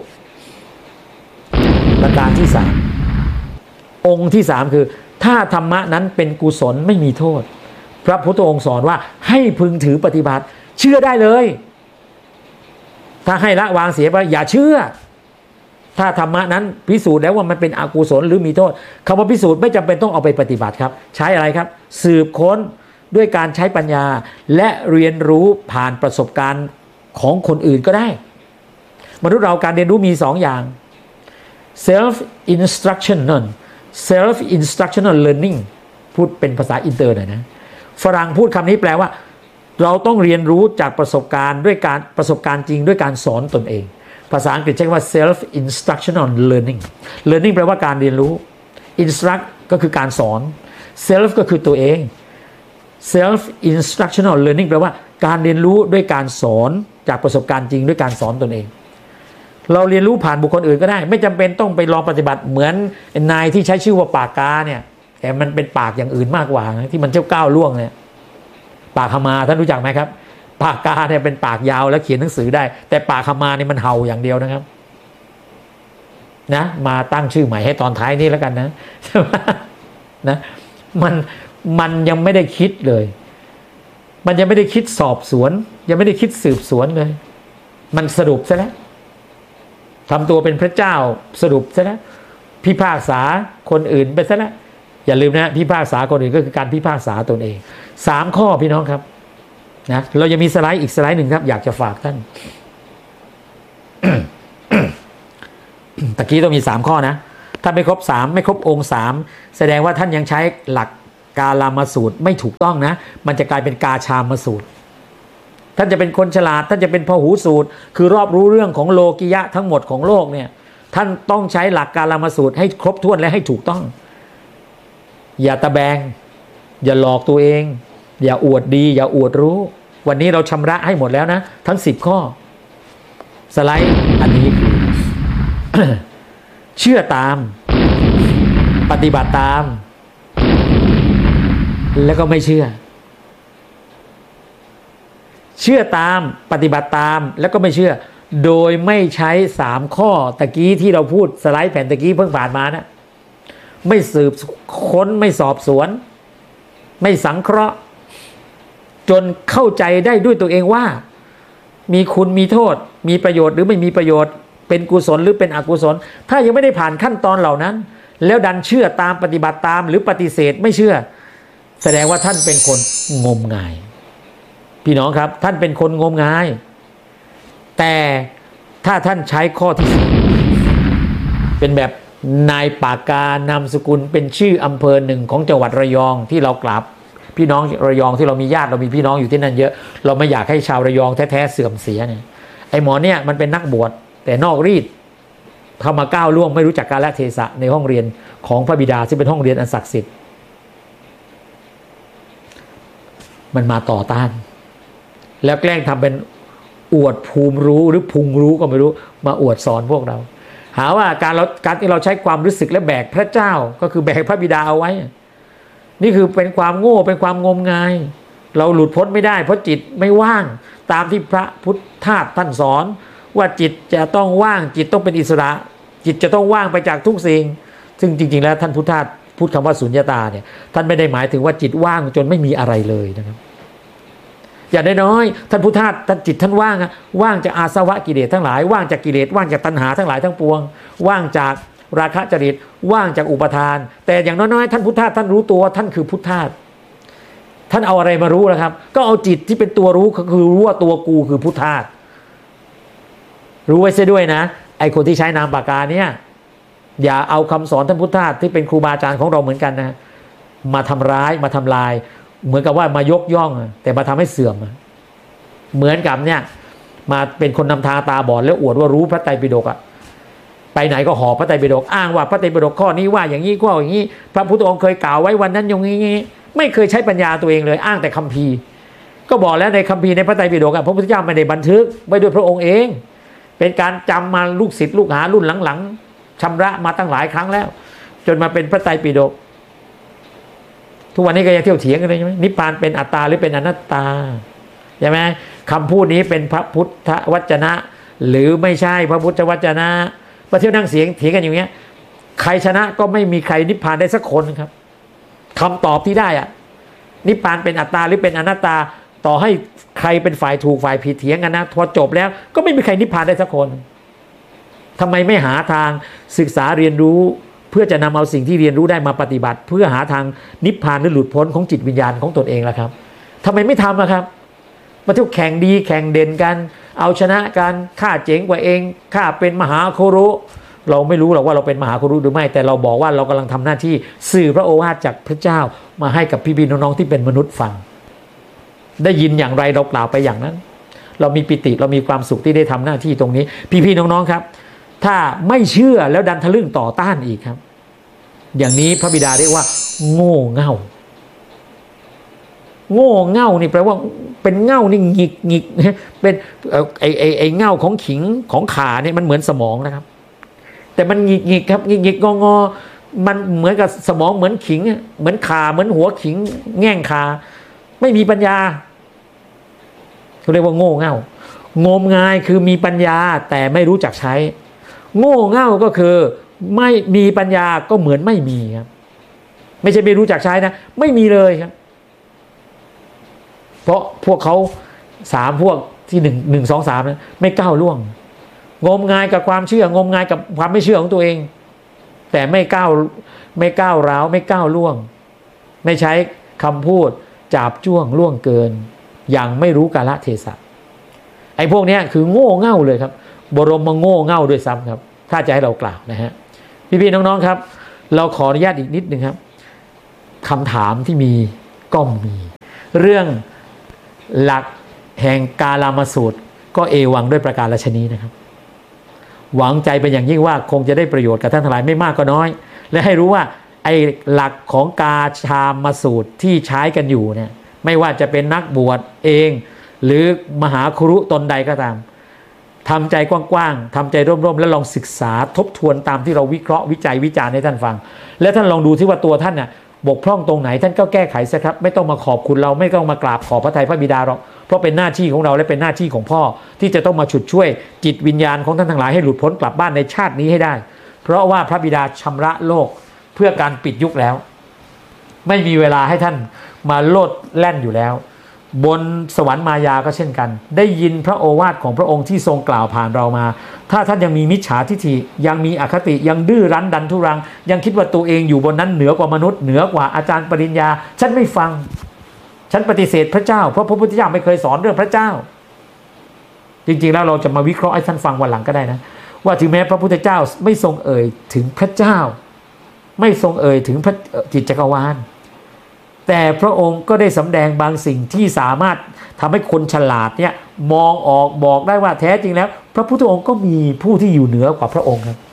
ประการที่สามองค์ที่สามคือถ้าธรรมะนั้นเป็นกุศลไม่มีโทษพระพุทธองค์สอนว่าให้พึงถือปฏิบัติเชื่อได้เลยถ้าให้ละวางเสียไปอย่าเชื่อถ้าธรรมะนั้นพิสูจน์แล้วว่ามันเป็นอกุศลหรือมีโทษคำว่าพิสูจน์ไม่จำเป็นต้องเอาไปปฏิบัติครับใช้อะไรครับสืบค้นด้วยการใช้ปัญญาและเรียนรู้ผ่านประสบการณ์ของคนอื่นก็ได้มนุษย์เราการเรียนรู้มีสองอย่าง self instructional self instructional learning พูดเป็นภาษาอินเตอร์หน่อยนะฝรั่งพูดคำนี้แปลว่าเราต้องเรียนรู้จากประสบการณ์ด้วยการประสบการณ์จริงด้วยการสอนตนเองภาษาอังกฤษใช้คำว่า self instructional learning learning แปลว่าการเรียนรู้ instruct ก็คือการสอน self ก็คือตัวเอง self instructional learning แปลว่าการเรียนรู้ด้วยการสอนจากประสบการณ์จริงด้วยการสอนตนเองเราเรียนรู้ผ่านบุคคลอื่นก็ได้ไม่จำเป็นต้องไปลองปฏิบัติเหมือนนายที่ใช้ชื่อว่าปากกาเนี่ยแต่มันเป็นปากอย่างอื่นมากกว่านะที่มันเจ้าก้าวล่วงเนี่ยปากขมาท่านรู้จักไหมครับปากกาเนี่ยเป็นปากยาวแล้วเขียนหนังสือได้แต่ปากขมาเนี่ยมันเห่าอย่างเดียวนะครับนะมาตั้งชื่อใหม่ให้ตอนท้ายนี้แล้วกันนะนะมันมันยังไม่ได้คิดเลยมันยังไม่ได้คิดสอบสวนยังไม่ได้คิดสืบสวนเลยมันสรุปซะแล้วทำตัวเป็นพระเจ้าสรุปซะแล้วพิพากษาคนอื่นไปซะแล้วอย่าลืมนะพิพากษาคนอื่นก็คือการพิพากษาตนเองสามข้อพี่น้องครับนะเรายังมีสไลด์อีกสไลด์หนึ่งครับอยากจะฝากท่านตะกี้ต้องมีสามข้อนะถ้าไม่ครบสามไม่ครบองค์สามแสดงว่าท่านยังใช้หลักกาลามสูตรไม่ถูกต้องนะมันจะกลายเป็นกาชามสูตรท่านจะเป็นคนฉลาดท่านจะเป็นพหูสูตรคือรอบรู้เรื่องของโลกิยะทั้งหมดของโลกเนี่ยท่านต้องใช้หลักกาลามสูตรให้ครบถ้วนและให้ถูกต้องอย่าตะแบงอย่าหลอกตัวเองอย่าอวดดีอย่าอวดรู้วันนี้เราชำระให้หมดแล้วนะทั้งสิบข้อสไลด์อันนี้ เชื่อตามปฏิบัติตามแล้วก็ไม่เชื่อเชื่อตามปฏิบัติตามแล้วก็ไม่เชื่อโดยไม่ใช้สามข้อตะกี้ที่เราพูดสไลด์แผ่นตะกี้เพิ่งผ่านมานะไม่สืบค้นไม่สอบสวนไม่สังเคราะห์จนเข้าใจได้ด้วยตัวเองว่ามีคุณมีโทษมีประโยชน์หรือไม่มีประโยชน์เป็นกุศลหรือเป็นอกุศลถ้ายังไม่ได้ผ่านขั้นตอนเหล่านั้นแล้วดันเชื่อตามปฏิบัติตามหรือปฏิเสธไม่เชื่อแสดงว่าท่านเป็นคนงมงายพี่น้องครับท่านเป็นคนงมงายแต่ถ้าท่านใช้ข้อที่สี่เป็นแบบนายปากกานามสกุลเป็นชื่ออำเภอหนึ่งของจังหวัดระยองที่เรากราบพี่น้องระยองที่เรามีญาติเรามีพี่น้องอยู่ที่นั่นเยอะเราไม่อยากให้ชาวระยองแท้ๆเสื่อมเสียเนี่ยไอ้หมอเนี่ยมันเป็นนักบวชแต่นอกรีดเข้ามาก้าวล่วงไม่รู้จักกาลเทศะในห้องเรียนของพระบิดาซึ่งเป็นห้องเรียนอันศักดิ์สิทธิ์มันมาต่อต้านแล้วแกล้งทำเป็นอวดภูมิรู้หรือพุงรู้ก็ไม่รู้มาอวดสอนพวกเราหาว่าการเราการที่เราใช้ความรู้สึกและแบกพระเจ้าก็คือแบกพระบิดาเอาไว้นี่คือเป็นความโง่เป็นความงมงายเราหลุดพ้นไม่ได้เพราะจิตไม่ว่างตามที่พระพุทธทาสท่านสอนว่าจิตจะต้องว่างจิตต้องเป็นอิสระจิตจะต้องว่างไปจากทุกสิ่งซึ่งจริงๆแล้วท่านพุทธทาสพูดคำว่าสุญญตาเนี่ยท่านไม่ได้หมายถึงว่าจิตว่างจนไม่มีอะไรเลยนะครับอย่างน้อยๆท่านพุทธทาสท่านจิตท่านว่างอะว่างจากอาสวะกิเลสทั้งหลายว่างจากกิเลสว่างจากตัณหาทั้งหลายทั้งปวงว่างจากราคะจริตว่างจากอุปทานแต่อย่างน้อยๆท่านพุทธทาสท่านรู้ตัวท่านคือพุทธทาสท่านเอาอะไรมารู้ล่ะครับก็เอาจิตที่เป็นตัวรู้ก็คือรู้ว่าตัวกูคือพุทธทาสรู้ไว้เสียด้วยนะไอคนที่ใช้นามปากกาเนี่ยอย่าเอาคำสอนท่านพุทธทาสที่เป็นครูบาอาจารย์ของเราเหมือนกันนะมาทำร้ายมาทำลายเหมือนกับว่ามายกย่องแต่มาทำให้เสื่อมเหมือนกับเนี่ยมาเป็นคนนำทางตาบอดแล้วอวดว่ารู้พระไตรปิฎกอะไปไหนก็หอบพระไตรปิฎกอ้างว่าพระไตรปิฎกข้อนี้ว่าอย่างนี้ข้ออย่างนี้พระพุทธองค์เคยกล่าวไว้วันนั้นอย่างนี้ไม่เคยใช้ปัญญาตัวเองเลยอ้างแต่คัมภีร์ก็บอกแล้วในคัมภีร์ในพระไตรปิฎกพระพุทธเจ้าไม่ได้บันทึกไว้ด้วยพระองค์เองเป็นการจำมาลูกศิษย์ลูกหารุ่นหลังๆชำระมาตั้งหลายครั้งแล้วจนมาเป็นพระไตรปิฎกทุกวันนี้ก็ยังเที่ยวเถียงกันเลยใช่ไหมนิพพานเป็นอัตตาหรือเป็นอนัตตาใช่ไหมคำพูดนี้เป็นพระพุทธวจนะหรือไม่ใช่พระพุทธวจนะมาเที่ยวนั่งเสียงเถียงกันอย่างเงี้ยใครชนะก็ไม่มีใครนิพพานได้สักคนครับคำตอบที่ได้อะนิพพานเป็นอัตตาหรือเป็นอนัตตาต่อให้ใครเป็นฝ่ายถูกฝ่ายผิดเถียงกันนะพอจบแล้วก็ไม่มีใครนิพพานได้สักคนทำไมไม่หาทางศึกษาเรียนรู้เพื่อจะนำเอาสิ่งที่เรียนรู้ได้มาปฏิบัติเพื่อหาทางนิพพานหรือหลุดพ้นของจิตวิญญาณของตนเองล่ะครับทำไมไม่ทำล่ะครับมาเที่ยวแข่งดีแข่งเด่นกันเอาชนะกันข้าเจ๋งกว่าเองข้าเป็นมหาโครุเราไม่รู้หรอกว่าเราเป็นมหาโครุหรือไม่แต่เราบอกว่าเรากำลังทำหน้าที่สื่อพระโอวาทจากพระเจ้ามาให้กับพี่ๆน้องๆที่เป็นมนุษย์ฟังได้ยินอย่างไรเรากล่าวไปอย่างนั้นเรามีปิติเรามีความสุขที่ได้ทำหน้าที่ตรงนี้พี่ๆน้องๆครับถ้าไม่เชื่อแล้วดันทะลึ่งต่อต้านอีกครับอย่างนี้พระบิดาเรียกว่าโง่เง่าโง่เง่านี่แปลว่าเป็นเง่านี่หงิกหงิกเป็นไอไอไอเง่าของขิงของขาเนี่ยมันเหมือนสมองนะครับแต่มันหงิกหงิกครับหงิกหงิกงองอมันเหมือนกับสมองเหมือนขิงเหมือนขาเหมือนหัวขิงแง่งขาไม่มีปัญญาเขาเรียกว่าโง่เง่างมงายคือมีปัญญาแต่ไม่รู้จักใช้โง่เง่าก็คือไม่มีปัญญาก็เหมือนไม่มีครับไม่ใช่ไม่รู้จักใช้นะไม่มีเลยครับเพราะพวกเขาสามพวกที่หนึ่งหนึ่งสองสามนะไม่ก้าวล่วงงมงายกับความเชื่องมงายกับความไม่เชื่อของตัวเองแต่ไม่ก้าวไม่ก้าวร้าวไม่ก้าวล่วงไม่ใช้คำพูดจาบจ้วงล่วงเกินอย่างไม่รู้กาลเทศะไอ้พวกนี้คือโง่เง่าเลยครับบรมมาโง่เง่าด้วยซ้ำครับถ้าจะให้เรากล่าวนะฮะพี่ๆน้องๆครับเราขออนุญาตอีกนิดนึงครับคำถามที่มีก็มีเรื่องหลักแห่งกาลามสูตรก็เอวังด้วยประการฉะนี้นะครับหวังใจเป็นอย่างยิ่งว่าคงจะได้ประโยชน์กับท่านทั้งหลายไม่มากก็น้อยและให้รู้ว่าไอ้หลักของกาชามสูตรที่ใช้กันอยู่เนี่ยไม่ว่าจะเป็นนักบวชเองหรือมหาครุตนใดก็ตามทำใจกว้างๆทำใจร่มๆและลองศึกษาทบทวนตามที่เราวิเคราะห์วิจัยวิจารณ์ให้ท่านฟังและท่านลองดูที่ว่าตัวท่านน่ะบกพร่องตรงไหนท่านก็แก้ไขซะครับไม่ต้องมาขอบคุณเราไม่ต้องมากราบขอบพระทัยพระบิดาหรอกเพราะเป็นหน้าที่ของเราและเป็นหน้าที่ของพ่อที่จะต้องมาฉุดช่วยจิตวิญญาณของท่านทั้งหลายให้หลุดพ้นกลับบ้านในชาตินี้ให้ได้เพราะว่าพระบิดาชำระโลกเพื่อการปิดยุคแล้วไม่มีเวลาให้ท่านมาโลดแล่นอยู่แล้วบนสวรรค์มายาก็เช่นกันได้ยินพระโอวาทของพระองค์ที่ทรงกล่าวผ่านเรามาถ้าท่านยังมีมิจฉาทิฐิยังมีอคติยังดื้อรั้นดันทุรังยังคิดว่าตัวเองอยู่บนนั้นเหนือกว่ามนุษย์เหนือกว่าอาจารย์ปริญญาฉันไม่ฟังฉันปฏิเสธพระเจ้าเพราะพระพุทธเจ้าไม่เคยสอนเรื่องพระเจ้าจริงๆแล้วเราจะมาวิเคราะห์ให้ท่านฟังวันหลังก็ได้นะว่าถึงแม้พระพุทธเจ้าไม่ทรงเอ่ยถึงพระเจ้าไม่ทรงเอ่ยถึงพระจิตจักรวาลแต่พระองค์ก็ได้สำแดงบางสิ่งที่สามารถทำให้คนฉลาดเนี่ยมองออกบอกได้ว่าแท้จริงแล้วพระพุทธองค์ก็มีผู้ที่อยู่เหนือกว่าพระองค์ครับ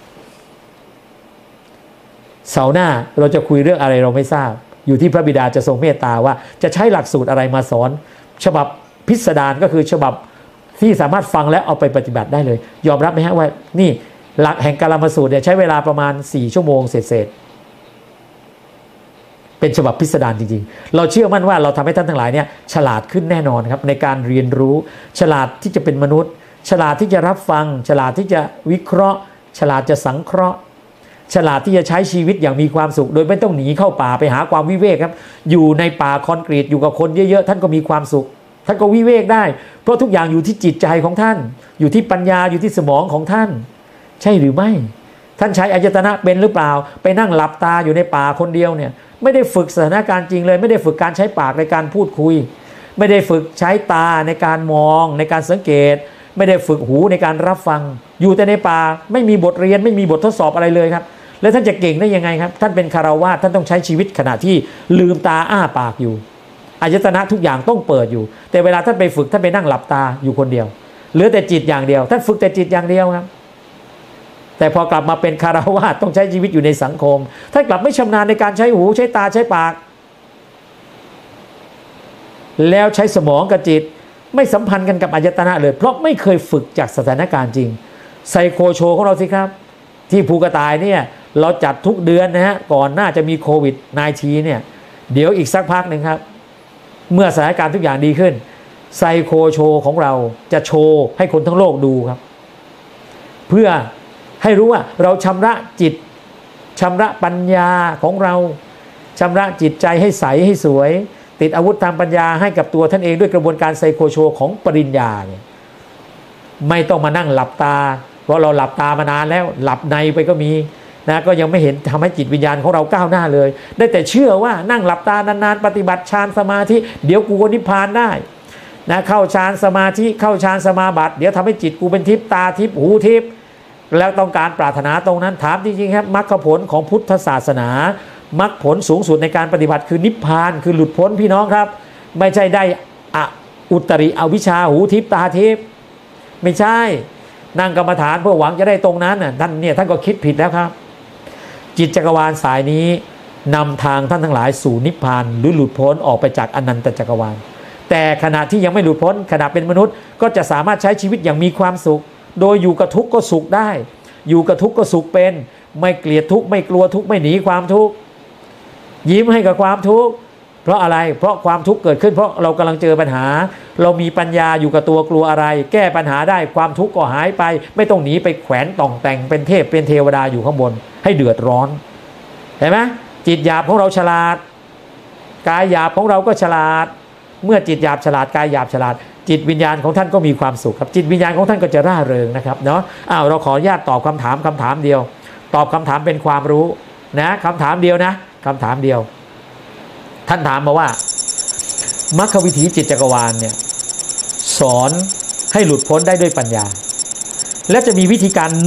เสาร์หน้าเราจะคุยเรื่องอะไรเราไม่ทราบอยู่ที่พระบิดาจะทรงเมตตาว่าจะใช้หลักสูตรอะไรมาสอนฉบับพิสดารก็คือฉบับที่สามารถฟังและเอาไปปฏิบัติได้เลยยอมรับไหมฮะว่านี่หลักแห่งกาลามสูตรเนี่ยใช้เวลาประมาณสี่ชั่วโมงเศษเป็นฉบับพิสดารจริงๆเราเชื่อมั่นว่าเราทำให้ท่านทั้งหลายเนี่ยฉลาดขึ้นแน่นอนครับในการเรียนรู้ฉลาดที่จะเป็นมนุษย์ฉลาดที่จะรับฟังฉลาดที่จะวิเคราะห์ฉลาดจะสังเคราะห์ฉลาดที่จะใช้ชีวิตอย่างมีความสุขโดยไม่ต้องหนีเข้าป่าไปหาความวิเวกครับอยู่ในป่าคอนกรีตอยู่กับคนเยอะๆท่านก็มีความสุขท่านก็วิเวกได้เพราะทุกอย่างอยู่ที่จิตใจของท่านอยู่ที่ปัญญาอยู่ที่สมองของท่านใช่หรือไม่ท่านใช้อายตนะเป็นหรือเปล่าไปนั่งหลับตาอยู่ในป่าคนเดียวเนี่ยไม่ได้ฝึกสถานการณ์จริงเลยไม่ได้ฝึกการใช้ปากในการพูดคุยไม่ได้ฝึกใช้ตาในการมองในการสังเกตไม่ได้ฝึกหูในการรับฟังอยู่แต่ในป่าไม่มีบทเรียนไม่มีบททดสอบอะไรเลยครับแล้วท่านจะเก่งได้ยังไงครับท่านเป็นคฤหัสถ์ท่านต้องใช้ชีวิตขณะที่ลืมตาอ้าปากอยู่อายตนะทุกอย่างต้องเปิดอยู่แต่เวลาท่านไปฝึกท่านไปนั่งหลับตาอยู่คนเดียวเหลือแต่จิตอย่างเดียวท่านฝึกแต่จิตอย่างเดียวครับแต่พอกลับมาเป็นคฤหัสถ์ต้องใช้ชีวิตอยู่ในสังคมท่านกลับไม่ชำนาญในการใช้หูใช้ตาใช้ปากแล้วใช้สมองกับจิตไม่สัมพันธ์กันกับอายตนะเลยเพราะไม่เคยฝึกจากสถานการณ์จริงไซโคโชของเราสิครับที่ภูกระต่ายเนี่ยเราจัดทุกเดือนนะฮะก่อนหน้าจะมีโควิด สิบเก้า เนี่ยเดี๋ยวอีกสักพักหนึ่งครับเมื่อสถานการณ์ทุกอย่างดีขึ้นไซโคโชของเราจะโชว์ให้คนทั้งโลกดูครับเพื่อให้รู้ว่าเราชำระจิตชำระปัญญาของเราชำระจิตใจให้ใสให้สวยติดอาวุธทางปัญญาให้กับตัวท่านเองด้วยกระบวนการไซโคโชของปริญญาเนี่ยไม่ต้องมานั่งหลับตาเพราะเราหลับตามานานแล้วหลับในไปก็มีนะก็ยังไม่เห็นทำให้จิตวิญญาณของเราก้าวหน้าเลยได้แต่เชื่อว่านั่งหลับตานานๆปฏิบัติฌานสมาธิเดี๋ยวกูก็นิพพานได้นะเข้าฌานสมาธิเข้าฌานสมาบัติเดี๋ยวทำให้จิตกูเป็นทิพย์ตาทิพย์หูทิพย์แล้วต้องการปรารถนาตรงนั้นถามจริงๆครับมรรคผลของพุทธศาสนามรรคผลสูงสุดในการปฏิบัติคือนิพพานคือหลุดพ้นพี่น้องครับไม่ใช่ได้ออุตริอวิชชาหูทิพย์ตาทิพย์ไม่ใช่นั่งกรรมฐานเพื่อหวังจะได้ตรงนั้นน่ะท่านเนี่ยท่านก็คิดผิดแล้วครับจิตจักรวาลสายนี้นำทางท่านทั้งหลายสู่นิพพานหรือหลุดพ้นออกไปจากอนันตจักรวาลแต่ขณะที่ยังไม่หลุดพ้นขณะเป็นมนุษย์ก็จะสามารถใช้ชีวิตอย่างมีความสุขโดยอยู่กับทุกข์ก็สุขได้อยู่กับทุกข์ก็สุขเป็นไม่เกลียดทุกข์ไม่กลัวทุกข์ไม่หนีความทุกข์ยิ้มให้กับความทุกข์เพราะอะไรเพราะความทุกข์เกิดขึ้นเพราะเรากำลังเจอปัญหาเรามีปัญญาอยู่กับตัวกลัวอะไรแก้ปัญหาได้ความทุกข์ก็หายไปไม่ต้องหนีไปแขวนต่องแต่งเป็นเทพเป็นเทวดาอยู่ข้างบนให้เดือดร้อนเห็นไหมจิตหยาบของเราฉลาดกายหยาบของเราก็ฉลาดเมื่อจิตหยาบฉลาดกายหยาบฉลาดจิตวิญญาณของท่านก็มีความสุขครับจิตวิญญาณของท่านก็จะร่าเริงนะครับเนาะอ้าวเราขออนุญาตตอบคำถามคำถามเดียวตอบคำถามเป็นความรู้นะคำถามเดียวนะคำถามเดียวท่านถามมาว่ามรรควิถีจิตจักรวาลเนี่ยสอนให้หลุดพ้นได้ด้วยปัญญาและจะมีวิธีการนึก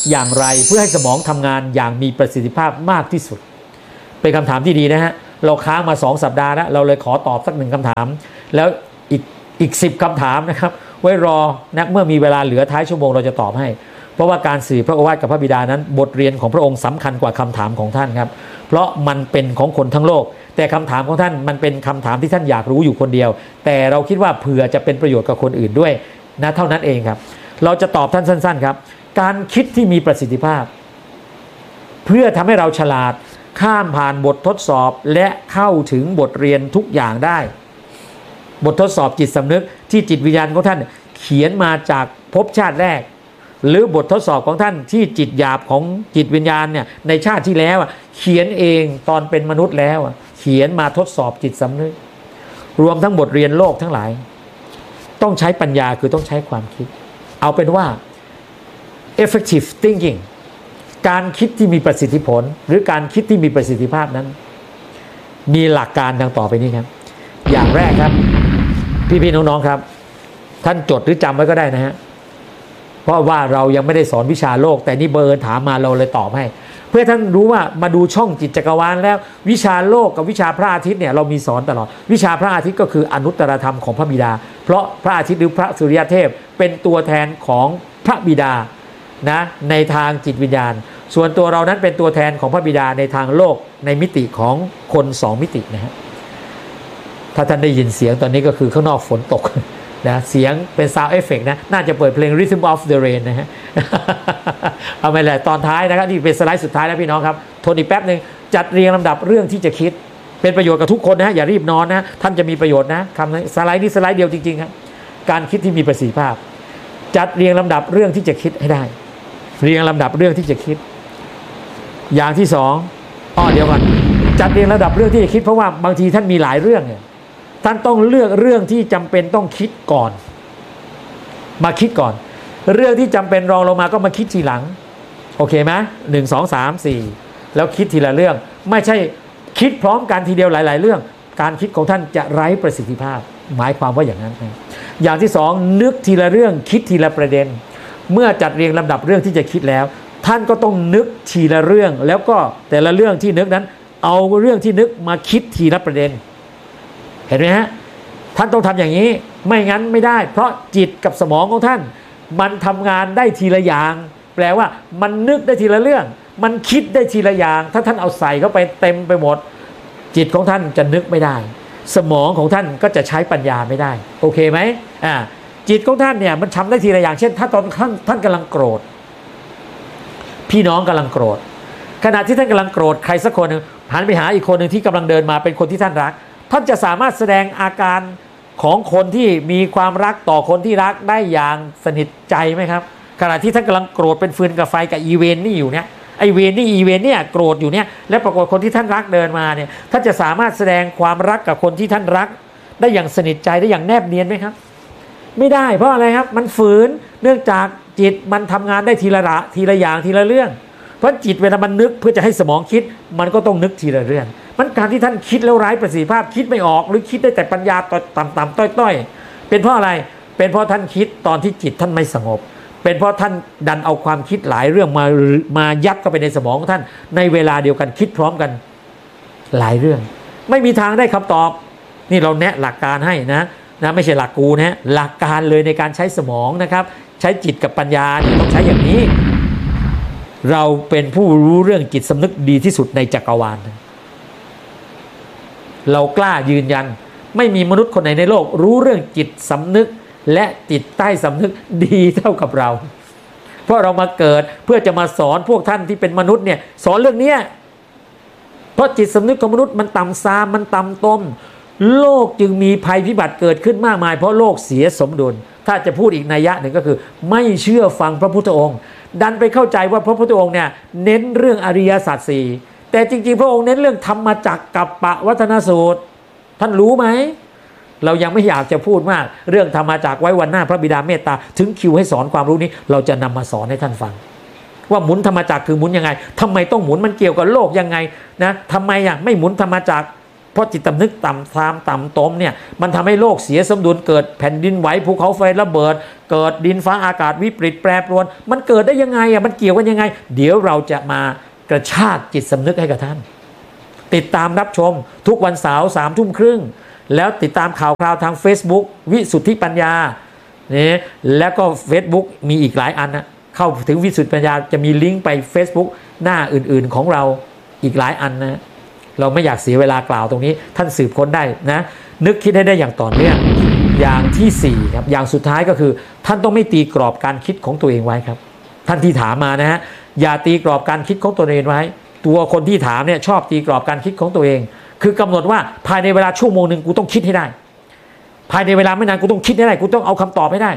อย่างไรเพื่อให้สมองทำงานอย่างมีประสิทธิภาพมากที่สุดเป็นคำถามที่ดีนะฮะเราค้างมาสองสัปดาห์แล้วเราเลยขอตอบสักหนึ่งคำถามแล้วอีกอีกสิบคำถามนะครับไว้รอนะเมื่อมีเวลาเหลือท้ายชั่วโมงเราจะตอบให้เพราะว่าการสื่อพระโอวาทกับพระบิดานั้นบทเรียนของพระองค์สำคัญกว่าคำถามของท่านครับเพราะมันเป็นของคนทั้งโลกแต่คำถามของท่านมันเป็นคำถามที่ท่านอยากรู้อยู่คนเดียวแต่เราคิดว่าเผื่อจะเป็นประโยชน์กับคนอื่นด้วยนะเท่านั้นเองครับเราจะตอบท่านสั้นๆครับการคิดที่มีประสิทธิภาพเพื่อทำให้เราฉลาดข้ามผ่านบททดสอบและเข้าถึงบทเรียนทุกอย่างได้บททดสอบจิตสำนึกที่จิตวิญญาณของท่านเขียนมาจากภพชาติแรกหรือบททดสอบของท่านที่จิตหยาบของจิตวิญญาณเนี่ยในชาติที่แล้วเขียนเองตอนเป็นมนุษย์แล้วเขียนมาทดสอบจิตสำนึกรวมทั้งบทเรียนโลกทั้งหลายต้องใช้ปัญญาคือต้องใช้ความคิดเอาเป็นว่า effective thinking การคิดที่มีประสิทธิผลหรือการคิดที่มีประสิทธิภาพนั้นมีหลักการดังต่อไปนี้ครับอย่างแรกครับพี่ๆน้องๆครับท่านจดหรือจำไว้ก็ได้นะฮะเพราะว่าเรายังไม่ได้สอนวิชาโลกแต่นี่เบอร์ถามมาเราเลยตอบให้เพื่อท่านรู้ว่ามาดูช่องจิตจักรวาลแล้ววิชาโลกกับวิชาพระอาทิตย์เนี่ยเรามีสอนตลอดวิชาพระอาทิตย์ก็คืออนุตตรธรรมของพระบิดาเพราะพระอาทิตย์หรือพระสุริยเทพเป็นตัวแทนของพระบิดานะในทางจิตวิญญาณส่วนตัวเรานั้นเป็นตัวแทนของพระบิดาในทางโลกในมิติของคนสองมิตินะฮะถ้าท่านได้ยินเสียงตอนนี้ก็คือข้างนอกฝนตกนะเสียงเป็นซาวด์เอฟเฟกต์นะน่าจะเปิดเพลง Rhythm of the Rain นะฮะ เอาไปเลยตอนท้ายนะครับนี่เป็นสไลด์สุดท้ายแล้วพี่น้องครับทนอีกแป๊บนึงจัดเรียงลำดับเรื่องที่จะคิดเป็นประโยชน์กับทุกคนนะอย่ารีบนอนนะท่านจะมีประโยชน์นะคำสไลด์นี้สไลด์เดียวจริงๆครับการคิดที่มีประสิทธิภาพจัดเรียงลำดับเรื่องที่จะคิดให้ได้เรียงลำดับเรื่องที่จะคิดอย่างที่สองอ้อเดี๋ยวก่อนจัดเรียงลำดับเรื่องที่จะคิดเพราะว่าบางทีท่านมีหลายเรื่องเนี่ยท่านต้องเลือกเรื่องที่จำเป็นต้องคิดก่อนมาคิดก่อนเรื่องที่จำเป็นรองลงมาก็มาคิดทีหลังโอเคไหมหนึ่งสองสามสี่แล้วคิดทีละเรื่องไม่ใช่คิดพร้อมกันทีเดียวหลายๆเรื่องการคิดของท่านจะไร้ประสิทธิภาพหมายความว่าอย่างนั้นอย่างที่สองนึกทีละเรื่องคิดทีละประเด็นเมื่อจัดเรียงลำดับเรื่องที่จะคิดแล้วท่านก็ต้องนึกทีละเรื่องแล้วก็แต่ละเรื่องที่นึกนั้นเอาเรื่องที่นึกมาคิดทีละประเด็นเห็นไหมฮะท่านต้องทำอย่างนี้ไม่งั้นไม่ได้เพราะจิตกับสมองของท่านมันทำงานได้ทีละอย่างแปลว่ามันนึกได้ทีละเรื่องมันคิดได้ทีละอย่างถ้าท่านเอาใส่เข้าไปเต็มไปหมดจิตของท่านจะนึกไม่ได้สมองของท่านก็จะใช้ปัญญาไม่ได้โอเคไหมอ่าจิตของท่านเนี่ยมันทำได้ทีละอย่างเช่นถ้าตอนท่านท่านกำลังโกรธพี่น้องกำลังโกรธขณะที่ท่านกำลังโกรธใครสักคนนึงหันไปหาอีกคนหนึ่งที่กำลังเดินมาเป็นคนที่ท่านรักท่านจะสามารถแสดงอาการของคนที่มีความรักต่อคนที่รักได้อย่างสนิทใจไหมครับขณะที่ท่านกำลังโกรธเป็นฟืนกับไฟกับอีเวนนี่อยู่เนี่ยไอเวนนี่อีเวนเนี่ยโกรธอยู่เนี่ยและปรากฏคนที่ท่านรักเดินมาเนี่ยท่านจะสามารถแสดงความรักกับคนที่ท่านรักได้อย่างสนิทใจได้อย่างแนบเนียนไหมครับไม่ได้เพราะอะไรครับมันฝืนเนื่องจากจิตมันทำงานได้ทีละระทีละอย่างทีละเรื่องเพราะจิตเวลามันนึกเพื่อจะให้สมองคิดมันก็ต้องนึกทีละเรื่องมันการที่ท่านคิดแล้วไร้ประสิทธิภาพคิดไม่ออกหรือคิดได้แต่ปัญญาต่ำๆต้อยๆเป็นเพราะอะไรเป็นเพราะท่านคิดตอนที่จิตท่านไม่สงบเป็นเพราะท่านดันเอาความคิดหลายเรื่องมามายัดเข้าไปในสมองของท่านในเวลาเดียวกันคิดพร้อมกันหลายเรื่องไม่มีทางได้คำตอบนี่เราแนะหลักการให้นะนะไม่ใช่หลักกูนะหลักการเลยในการใช้สมองนะครับใช้จิตกับปัญญาเนี่ยต้องใช้อย่างนี้เราเป็นผู้รู้เรื่องจิตสำนึกดีที่สุดในจักรวาลเรากล้ายืนยันไม่มีมนุษย์คนไหนในโลกรู้เรื่องจิตสำนึกและจิตใต้สำนึกดีเท่ากับเราเพราะเรามาเกิดเพื่อจะมาสอนพวกท่านที่เป็นมนุษย์เนี่ยสอนเรื่องนี้เพราะจิตสำนึกของมนุษย์มันต่ำทรามมันต่ำต้มโลกจึงมีภัยพิบัติเกิดขึ้นมากมายเพราะโลกเสียสมดุลถ้าจะพูดอีกนัยยะหนึ่งก็คือไม่เชื่อฟังพระพุทธองค์ดันไปเข้าใจว่าพระพุทธองค์เนี่ยเน้นเรื่องอริยสัจสี่แต่จริงๆพระองค์เน้นเรื่องธรรมจักรกัปปวัฏนสูตรท่านรู้ไหมเรายังไม่อยากจะพูดมากเรื่องธรรมจักรไว้วันหน้าพระบิดาเมตตาถึงคิวให้สอนความรู้นี้เราจะนำมาสอนให้ท่านฟังว่าหมุนธรรมจักรคือหมุนยังไงทำไมต้องหมุนมันเกี่ยวกับโลกยังไงนะทำไมอ่ะไม่หมุนธรรมจักรเพราะจิตสำนึกต่ำตามต่ำตมเนี่ยมันทำให้โลกเสียสมดุลเกิดแผ่นดินไหวภูเขาไฟระเบิดเกิดดินฟ้าอากาศวิปริตแปรปรวนมันเกิดได้ยังไงอ่ะมันเกี่ยวกันยังไงเดี๋ยวเราจะมากระชากจิตสำนึกให้กับท่านติดตามรับชมทุกวันเสาร์สามทุ่มครึ่งแล้วติดตามข่าวคราวทาง Facebook วิสุทธิปัญญาเนี่ยแล้วก็ Facebook มีอีกหลายอันนะเข้าถึงวิสุทธิปัญญาจะมีลิงก์ไป Facebook หน้าอื่นๆของเราอีกหลายอันนะเราไม่อยากเสียเวลากล่าวตรงนี้ท่านสืบค้นได้นะนึกคิดให้ได้อย่างต่อเนื่องอย่างที่สี่ครับอย่างสุดท้ายก็คือท่านต้องไม่ตีกรอบการคิดของตัวเองไว้ครับท่านที่ถามมานะฮะอย่าตีกรอบการคิดของตัวเองไว้ตัวคนที่ถามเนี่ยชอบตีกรอบการคิดของตัวเองคือกำหนดว่าภายในเวลาชั่วโมงหนึ่งกูต้องคิดให้ได้ภายในเวลาไม่นานกูต้องคิดให้ได้กูต้องเอาคำตอบให้ได้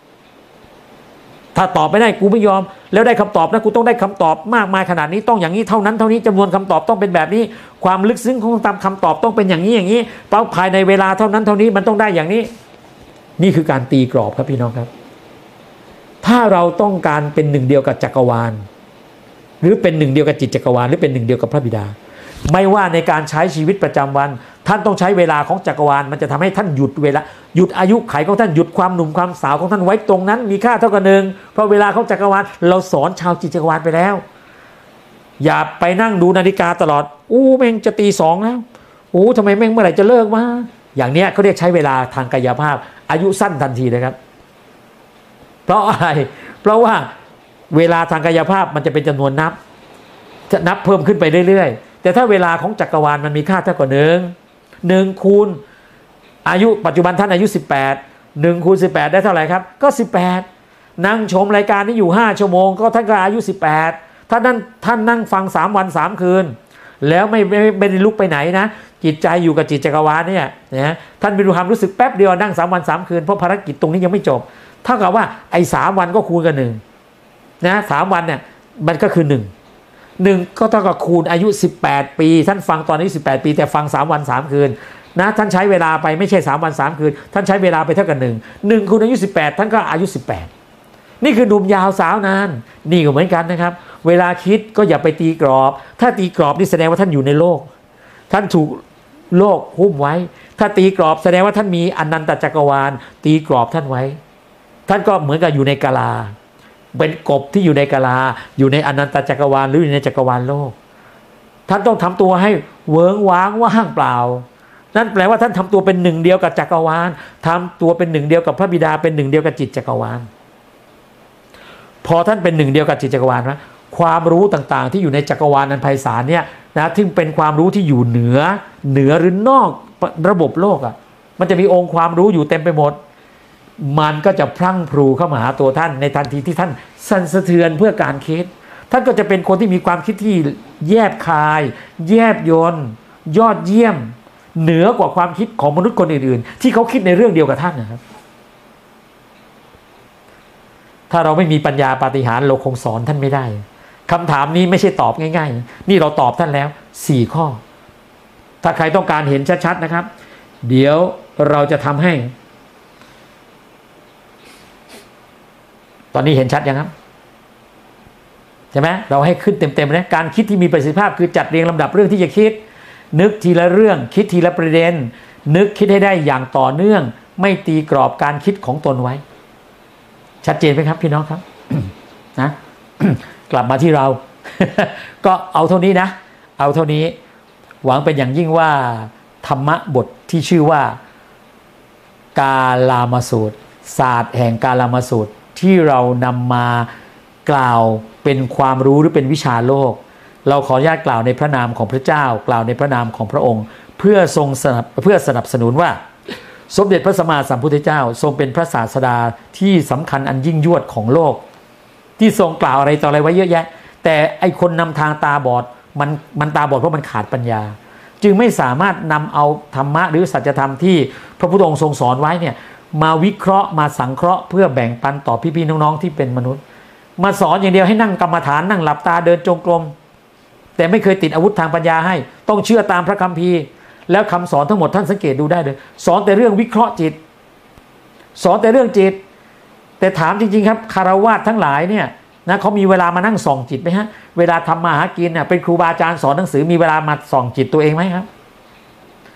ถ้าตอบไม่ได้กูไม่ยอมแล้วได้คำตอบนะกูต้องได้คำตอบมากมายขนาดนี้ต้องอย่างนี้เท่านั้นเท่านี้จำนวนคำตอบต้องเป็นแบบนี้ความลึกซึ้งของตามคำตอบต้องเป็นอย่างนี้อย่างนี้เป้าภายในเวลาเท่านั้นเท่านี้มันต้องได้อย่างนี้นี่คือการตีกรอบครับพี่น้องครับถ้าเราต้องการเป็นหนึ่งเดียวกับจักรวาลหรือเป็นหนึ่งเดียวกับจิตจักรวาลหรือเป็นหนึ่งเดียวกับพระบิดาไม่ว่าในการใช้ชีวิตประจำวันท่านต้องใช้เวลาของจักรวาลมันจะทำให้ท่านหยุดเวลาหยุดอายุไขของท่านหยุดความหนุ่มความสาวของท่านไว้ตรงนั้นมีค่าเท่ากับหนึ่งเพราะเวลาของจักรวาลเราสอนชาวจิตจักรวาลไปแล้วอย่าไปนั่งดูนาฬิกาตลอดอู้แม่งจะตีสองแล้วอู้ทำไมแม่งเมื่อไหร่จะเลิกวะอย่างเนี้ยเขาเรียกใช้เวลาทางกายภาพอายุสั้นทันทีเลยครับเพราะอะไรเพราะว่าเวลาทางกายภาพมันจะเป็นจำนวนนับจะนับเพิ่มขึ้นไปเรื่อยๆแต่ถ้าเวลาของจักรวาลมันมีค่าเท่ากับหนึ่งหนึ่งคูณอายุปัจจุบันท่านอายุสิบแปด หนึ่งคูณสิบแปดได้เท่าไหร่ครับก็สิบแปดนั่งชมรายการนี้อยู่ห้าชั่วโมงก็ท่านก็อายุสิบแปดถ้าท่านท่านนั่งฟังสามวันสามคืนแล้วไม่ไม่ไม่ได้ลุกไปไหนนะจิตใจอยู่กับจิตจักรวาลเนี่ยนะท่านมีความรู้สึกแป๊บเดียวนั่งสามวันสามคืนเพราะภารกิจตรงนี้ยังไม่จบเท่ากับว่าไอ้สามวันก็คูณกันหนึ่งนะสามวันเนี่ยมันก็คือหนึ่งหนึ่งก็เท่ากับคูณอายุสิบแปดปีท่านฟังตอนนี้สิบแปดปีแต่ฟังสามวันสามคืนนะท่านใช้เวลาไปไม่ใช่สามวันสามคืนท่านใช้เวลาไปเท่ากับหนึ่ง หนึ่งคูณอายุสิบแปดท่านก็อายุสิบแปดนี่คือหนุ่มยาวสาวนานนี่ก็เหมือนกันนะครับเวลาคิดก็อย่าไปตีกรอบถ้าตีกรอบนี่แสดงว่าท่านอยู่ในโลกท่านถูกโลกหุ้มไว้ถ้าตีกรอบแสดงว่าท่านมีอนันตจักรวาลตีกรอบท่านไว้ท่านก็เหมือนกับอยู่ในกาลาเป็นกบที่อยู่ในกาลาอยู่ในอนันตจักรวาลหรืออยู่ในจักรวาลโลกท่านต้องทำตัวให้เวิ้งว้างว่างเปล่านั่นแปลว่าท่านทำตัวเป็นหนึ่งเดียวกับจักรวาลทำตัวเป็นหนึ่งเดียวกับพระบิดาเป็นหนึ่งเดียวกับจิตจักรวาลพอท่านเป็นหนึ่งเดียวกับจิตจักรวาลนะความรู้ต่างๆที่อยู่ในจักรวาลนั้นไพศาลเนี่ยนะที่เป็นความรู้ที่อยู่เหนือเหนือหรือนอกระบบโลกอ่ะมันจะมีองค์ความรู้อยู่เต็มไปหมดมันก็จะพรั่งพรูเข้ามาหาตัวท่านในทันทีที่ท่านสั่นสะเทือนเพื่อการคิดท่านก็จะเป็นคนที่มีความคิดที่แยบคายแยบยลยอดเยี่ยมเหนือกว่าความคิดของมนุษย์คนอื่นๆที่เขาคิดในเรื่องเดียวกับท่านนะครับถ้าเราไม่มีปัญญาปาฏิหาริย์เราคงสอนท่านไม่ได้คำถามนี้ไม่ใช่ตอบง่ายๆนี่เราตอบท่านแล้วสี่ข้อถ้าใครต้องการเห็นชัดๆนะครับเดี๋ยวเราจะทำให้ตอนนี้เห็นชัดยังครับใช่ไหมเราให้ขึ้นเต็มๆนะการคิดที่มีประสิทธิภาพคือจัดเรียงลำดับเรื่องที่จะคิดนึกทีละเรื่องคิดทีละประเด็นนึกคิดให้ได้อย่างต่อเนื่องไม่ตีกรอบการคิดของตนไว้ชัดเจนไหมครับพี่น้องครับ นะ กลับมาที่เรา ก็เอาเท่านี้นะเอาเท่านี้หวังเป็นอย่างยิ่งว่าธรรมะบทที่ชื่อว่ากาลามสูตรศาสตร์แห่งกาลามสูตรที่เรานำมากล่าวเป็นความรู้หรือเป็นวิชาโลกเราขออนุญาตกล่าวในพระนามของพระเจ้ากล่าวในพระนามของพระองค์เพื่อทรงสนับเพื่อสนับสนุนว่าสมเด็จพระสัมมาสัมพุทธเจ้าทรงเป็นพระศาสดาที่สำคัญอันยิ่งยวดของโลกที่ทรงกล่าวอะไรต่ออะไรไว้เยอะแยะแต่ไอคนนำทางตาบอดมันมันตาบอดเพราะมันขาดปัญญาจึงไม่สามารถนำเอาธรรมะหรือสัจธรรมที่พระพุทธองค์ทรงสอนไว้เนี่ยมาวิเคราะห์มาสังเคราะห์เพื่อแบ่งปันต่อพี่ๆน้องๆที่เป็นมนุษย์มาสอนอย่างเดียวให้นั่งกรรมฐานนั่งหลับตาเดินจงกรมแต่ไม่เคยติดอาวุธทางปัญญาให้ต้องเชื่อตามพระคัมภีร์แล้วคำสอนทั้งหมดท่านสังเกตดูได้เลยสอนแต่เรื่องวิเคราะห์จิตสอนแต่เรื่องจิตแต่ถามจริงๆครับคารวะทั้งหลายเนี่ยนะเขามีเวลามานั่งส่องจิตไหมฮะเวลาทำมาหากินเนี่ยเป็นครูบาอาจารย์สอนหนังสือมีเวลามาส่องจิตตัวเองไหมครับ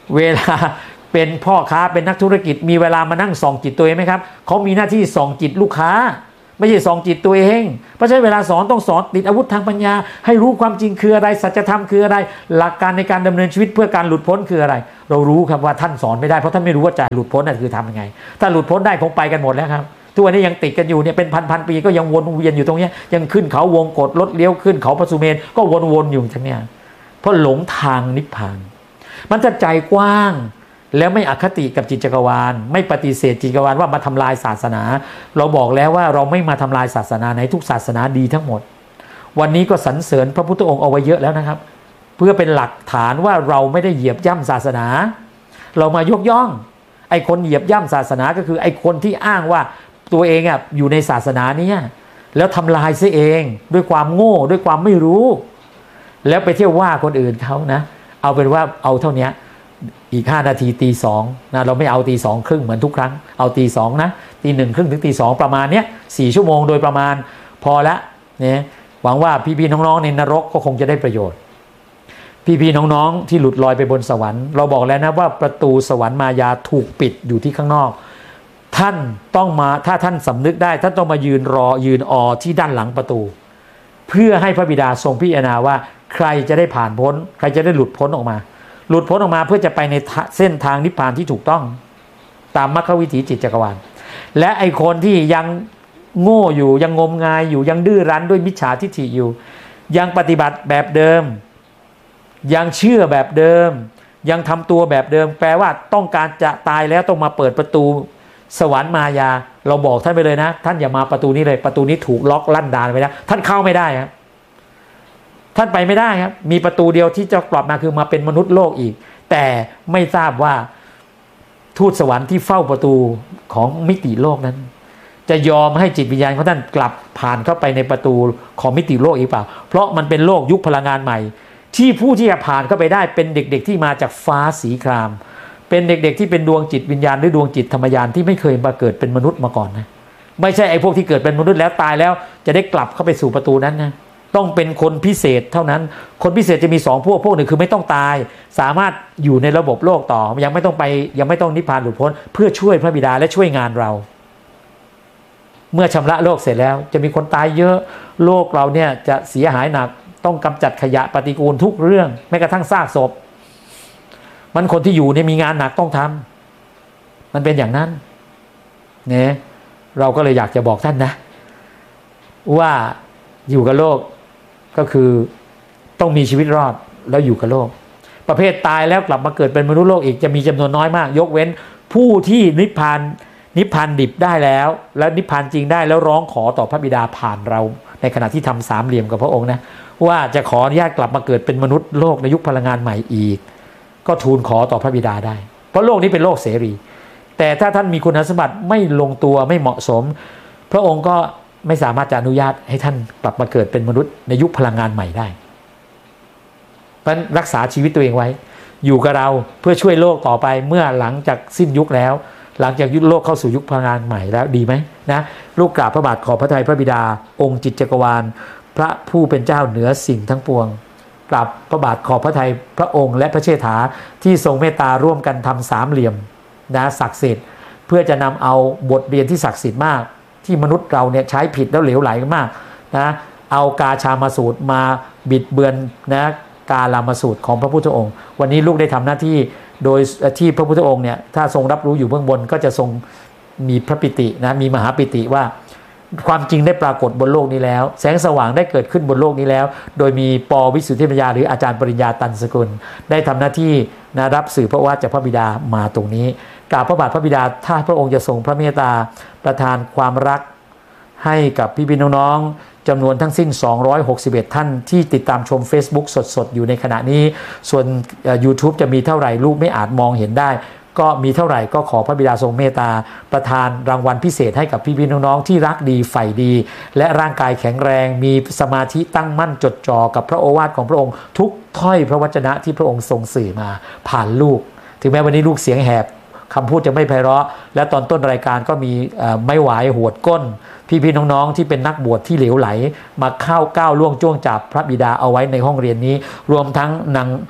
เวลาเป็นพ่อค้าเป็นนักธุรกิจมีเวลามานั่งส่องจิตตัวเองไหมครับเขามีหน้าที่ส่องจิตลูกค้าไม่ใช่ส่องจิตตัวเองเพราะฉะนั้นเวลาสอนต้องสอนติดอาวุธทางปัญญาให้รู้ความจริงคืออะไรสัจธรรมคืออะไรหลักการในการดำเนินชีวิตเพื่อการหลุดพ้นคืออะไรเรารู้ครับว่าท่านสอนไม่ได้เพราะท่านไม่รู้ว่าจะหลุดพ้นนั่นคือทำยังไงถ้าหลุดพ้นได้คงไปกันหมดแล้วครับทุกวันนี้ยังติดกันอยู่เนี่ยเป็นพันๆปีก็ยังวนเวียนอยู่ตรงนี้ยังขึ้นเขาวงกฏรถเลี้ยวขึ้นเขาปสุเมนก็วนๆอยู่ทั้งเนี้ยเพราะหลงทางนิพพานมันจะใจกว้างแล้วไม่อคติกับจิตจักรวาลไม่ปฏิเสธจิตจักรวาลว่ามาทำลายศาสนาเราบอกแล้วว่าเราไม่มาทำลายศาสนาในทุกศาสนาดีทั้งหมดวันนี้ก็สรรเสริญพระพุทธองค์เอาไว้เยอะแล้วนะครับเพื่อเป็นหลักฐานว่าเราไม่ได้เหยียบย่ำศาสนาเรามายกย่องไอ้คนเหยียบย่ำศาสนาก็คือไอ้คนที่อ้างว่าตัวเองอ่ะอยู่ในศาสนานี้แล้วทำลายซะเองด้วยความโง่ด้วยความไม่รู้แล้วไปเที่ยวว่าคนอื่นเขานะเอาเป็นว่าเอาเท่านี้อีกห้านาทีตีสองนะเราไม่เอาตีสองครึ่งเหมือนทุกครั้งเอาตีสองนะตีหนึ่งครึ่งถึงตีสองประมาณเนี้ยสี่ชั่วโมงโดยประมาณพอละเนี่ยหวังว่าพี่ๆน้องๆในนรกก็คงจะได้ประโยชน์พี่ๆน้องๆที่หลุดลอยไปบนสวรรค์เราบอกแล้วนะว่าประตูสวรรค์มายาถูกปิดอยู่ที่ข้างนอกท่านต้องมาถ้าท่านสำนึกได้ท่านต้องมายืนรอยืนออที่ด้านหลังประตูเพื่อให้พระบิดาทรงพิจารณาว่าใครจะได้ผ่านพ้นใครจะได้หลุดพ้นออกมาหลุดพ้นออกมาเพื่อจะไปในเส้นทางนิพพานที่ถูกต้องตามมรรควิถีจิตจักรวาลและไอคนที่ยังโง่อยู่ยังงมงายอยู่ยังดื้อรั้นด้วยมิจฉาทิฏฐิอยู่ยังปฏิบัติแบบเดิมยังเชื่อแบบเดิมยังทำตัวแบบเดิมแปลว่าต้องการจะตายแล้วต้องมาเปิดประตูสวรรค์มายาเราบอกท่านไปเลยนะท่านอย่ามาประตูนี้เลยประตูนี้ถูกล็อกลั่นดานไปแล้วท่านเข้าไม่ได้ครับท่านไปไม่ได้ครับมีประตูเดียวที่จะกลับมาคือมาเป็นมนุษย์โลกอีกแต่ไม่ทราบว่าทูตสวรรค์ที่เฝ้าประตูของมิติโลกนั้นจะยอมให้จิตวิญญาณของท่านกลับผ่านเข้าไปในประตูของมิติโลกอีกเปล่าเพราะมันเป็นโลกยุคพลังงานใหม่ที่ผู้ที่จะผ่านเข้าไปได้เป็นเด็กๆที่มาจากฟ้าสีครามเป็นเด็กๆที่เป็นดวงจิตวิญญาณหรือดวงจิตธรรมญาณที่ไม่เคยมาเกิดเป็นมนุษย์มาก่อนนะไม่ใช่ไอ้พวกที่เกิดเป็นมนุษย์แล้วตายแล้วจะได้กลับเข้าไปสู่ประตูนั้นนะต้องเป็นคนพิเศษเท่านั้นคนพิเศษจะมีสองพวกพวกหนึ่งคือไม่ต้องตายสามารถอยู่ในระบบโลกต่อยังไม่ต้องไปยังไม่ต้องนิพพานหลุดพ้นเพื่อช่วยพระบิดาและช่วยงานเราเมื่อชำระโลกเสร็จแล้วจะมีคนตายเยอะโลกเราเนี่ยจะเสียหายหนักต้องกำจัดขยะปฏิกูลทุกเรื่องแม้กระทั่งซากศพมันคนที่อยู่เนี่ยมีงานหนักต้องทำมันเป็นอย่างนั้นเนี่ยเราก็เลยอยากจะบอกท่านนะว่าอยู่กับโลกก็คือต้องมีชีวิตรอดแล้วอยู่กับโลกประเภทตายแล้วกลับมาเกิดเป็นมนุษย์โลกอีกจะมีจำนวนน้อยมากยกเว้นผู้ที่นิพพานนิพพานดิบได้แล้วแล้วนิพพานจริงได้แล้วร้องขอต่อพระบิดาผ่านเราในขณะที่ทำสามเหลี่ยมกับพระองค์นะว่าจะขออนุญาตกลับมาเกิดเป็นมนุษย์โลกในยุคพลังงานใหม่อีกก็ทูลขอต่อพระบิดาได้เพราะโลกนี้เป็นโลกเสรีแต่ถ้าท่านมีคุณสมบัติไม่ลงตัวไม่เหมาะสมพระองค์ก็ไม่สามารถจะอนุญาตให้ท่านกลับมาเกิดเป็นมนุษย์ในยุคพลังงานใหม่ได้เพราะรักษาชีวิตตัวเองไว้อยู่กับเราเพื่อช่วยโลกต่อไปเมื่อหลังจากสิ้นยุคแล้วหลังจากยุคโลกเข้าสู่ยุคพลังงานใหม่แล้วดีไหมนะลูกกราบพระบาทขอพระทัยพระบิดาองค์จิตจักรวาลพระผู้เป็นเจ้าเหนือสิ่งทั้งปวงกราบพระบาทขอพระทัยพระองค์และพระเชษฐาที่ทรงเมตตาร่วมกันทำสามเหลี่ยมนะศักดิ์สิทธิ์เพื่อจะนำเอาบทเรียนที่ศักดิ์สิทธิ์มากที่มนุษย์เราเนี่ยใช้ผิดแล้วเหลวไหลมากนะเอากาชามาสูตรมาบิดเบือนนะกาลามาสูตรของพระพุทธองค์วันนี้ลูกได้ทำหน้าที่โดยที่พระพุทธองค์เนี่ยถ้าทรงรับรู้อยู่เบื้องบนก็จะทรงมีพระปิตินะมีมหาปิติว่าความจริงได้ปรากฏบนโลกนี้แล้วแสงสว่างได้เกิดขึ้นบนโลกนี้แล้วโดยมีปวิสุทธิปัญญาหรืออาจารย์ปริญญาตันสกุลได้ทำหน้าที่นะรับสื่อพระวาทจากพระบิดามาตรงนี้กราบพระบาทพระบิดาถ้าพระองค์จะทรงพระเมตตาประทานความรักให้กับพี่พี่น้องๆจำนวนทั้งสิ้นสองร้อยหกสิบเอ็ดท่านที่ติดตามชม Facebook สดๆอยู่ในขณะนี้ส่วน YouTube จะมีเท่าไหร่ลูกไม่อาจมองเห็นได้ก็มีเท่าไหร่ก็ขอพระบิดาทรงเมตตาประทานรางวัลพิเศษให้กับพี่พี่น้องๆที่รักดีใฝ่ดีและร่างกายแข็งแรงมีสมาธิตั้งมั่นจดจ่อกับพระโอวาทของพระองค์ทุกถ้อยพระวจนะที่พระองค์ทรงสื่อมาผ่านลูกถึงแม้วันนี้ลูกเสียงแหบคำพูดจะไม่ไพเราะและตอนต้นรายการก็มีไม่ไหวหวดก้นพี่ๆน้องๆที่เป็นนักบวชที่เหลวไหลมาเข้าก้าวล่วงจ้วงจับพระบิดาเอาไว้ในห้องเรียนนี้รวมทั้งนาง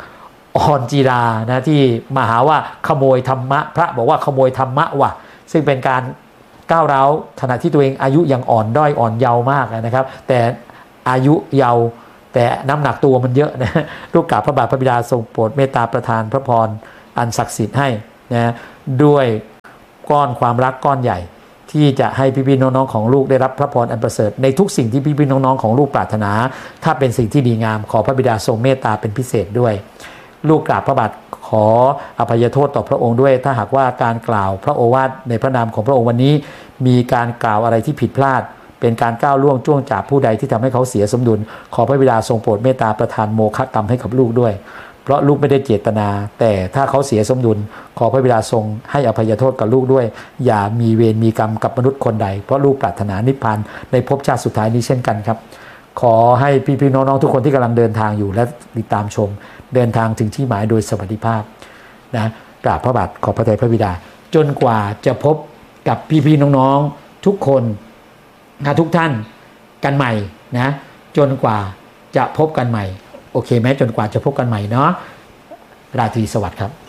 อ่อนจีรานะที่มาหาว่าขโมยธรรมะพระบอกว่าขโมยธรรมะว่ะซึ่งเป็นการก้าวร้าวขณะที่ตัวเองอายุยังอ่อนด้อยอ่อนเยาว์มากนะครับแต่อายุเยาว์แต่น้ำหนักตัวมันเยอะนะลูกกราบพระบาทพระบิดาทรงโปรดเมตตาประทานพระพรอันศักดิ์สิทธิ์ให้นะด้วยก้อนความรักก้อนใหญ่ที่จะให้พี่ๆน้องๆของลูกได้รับพระพรอันประเสริฐในทุกสิ่งที่พี่ๆน้องๆของลูกปรารถนาถ้าเป็นสิ่งที่ดีงามขอพระบิดาทรงเมตตาเป็นพิเศษด้วยลูกกราบพระบาทขออภัยโทษต่อพระองค์ด้วยถ้าหากว่าการกล่าวพระโอวาทในพระนามของพระองค์วันนี้มีการกล่าวอะไรที่ผิดพลาดเป็นการก้าวล่วงจ้วงจับผู้ใดที่ทำให้เขาเสียสมดุลขอพระบิดาทรงโปรดเมตตาประทานโมฆะกรรมให้กับลูกด้วยเพราะลูกไม่ได้เจตนาแต่ถ้าเขาเสียสมดุลขอพระบิดาทรงให้อภัยโทษกับลูกด้วยอย่ามีเวรมีกรรมกับมนุษย์คนใดเพราะลูกปรารถนานิพพานในภพชาติสุดท้ายนี้เช่นกันครับขอให้พี่ๆน้องๆทุกคนที่กำลังเดินทางอยู่และติดตามชมเดินทางถึงที่หมายโดยสวัสดิภาพนะกราบพระบาทขอบพระทัยพระบิดาจนกว่าจะพบกับพี่ๆน้องๆทุกคนนะทุกท่านกันใหม่นะจนกว่าจะพบกันใหม่โอเคไหมจนกว่าจะพบกันใหม่เนาะราตรีสวัสดิ์ครับ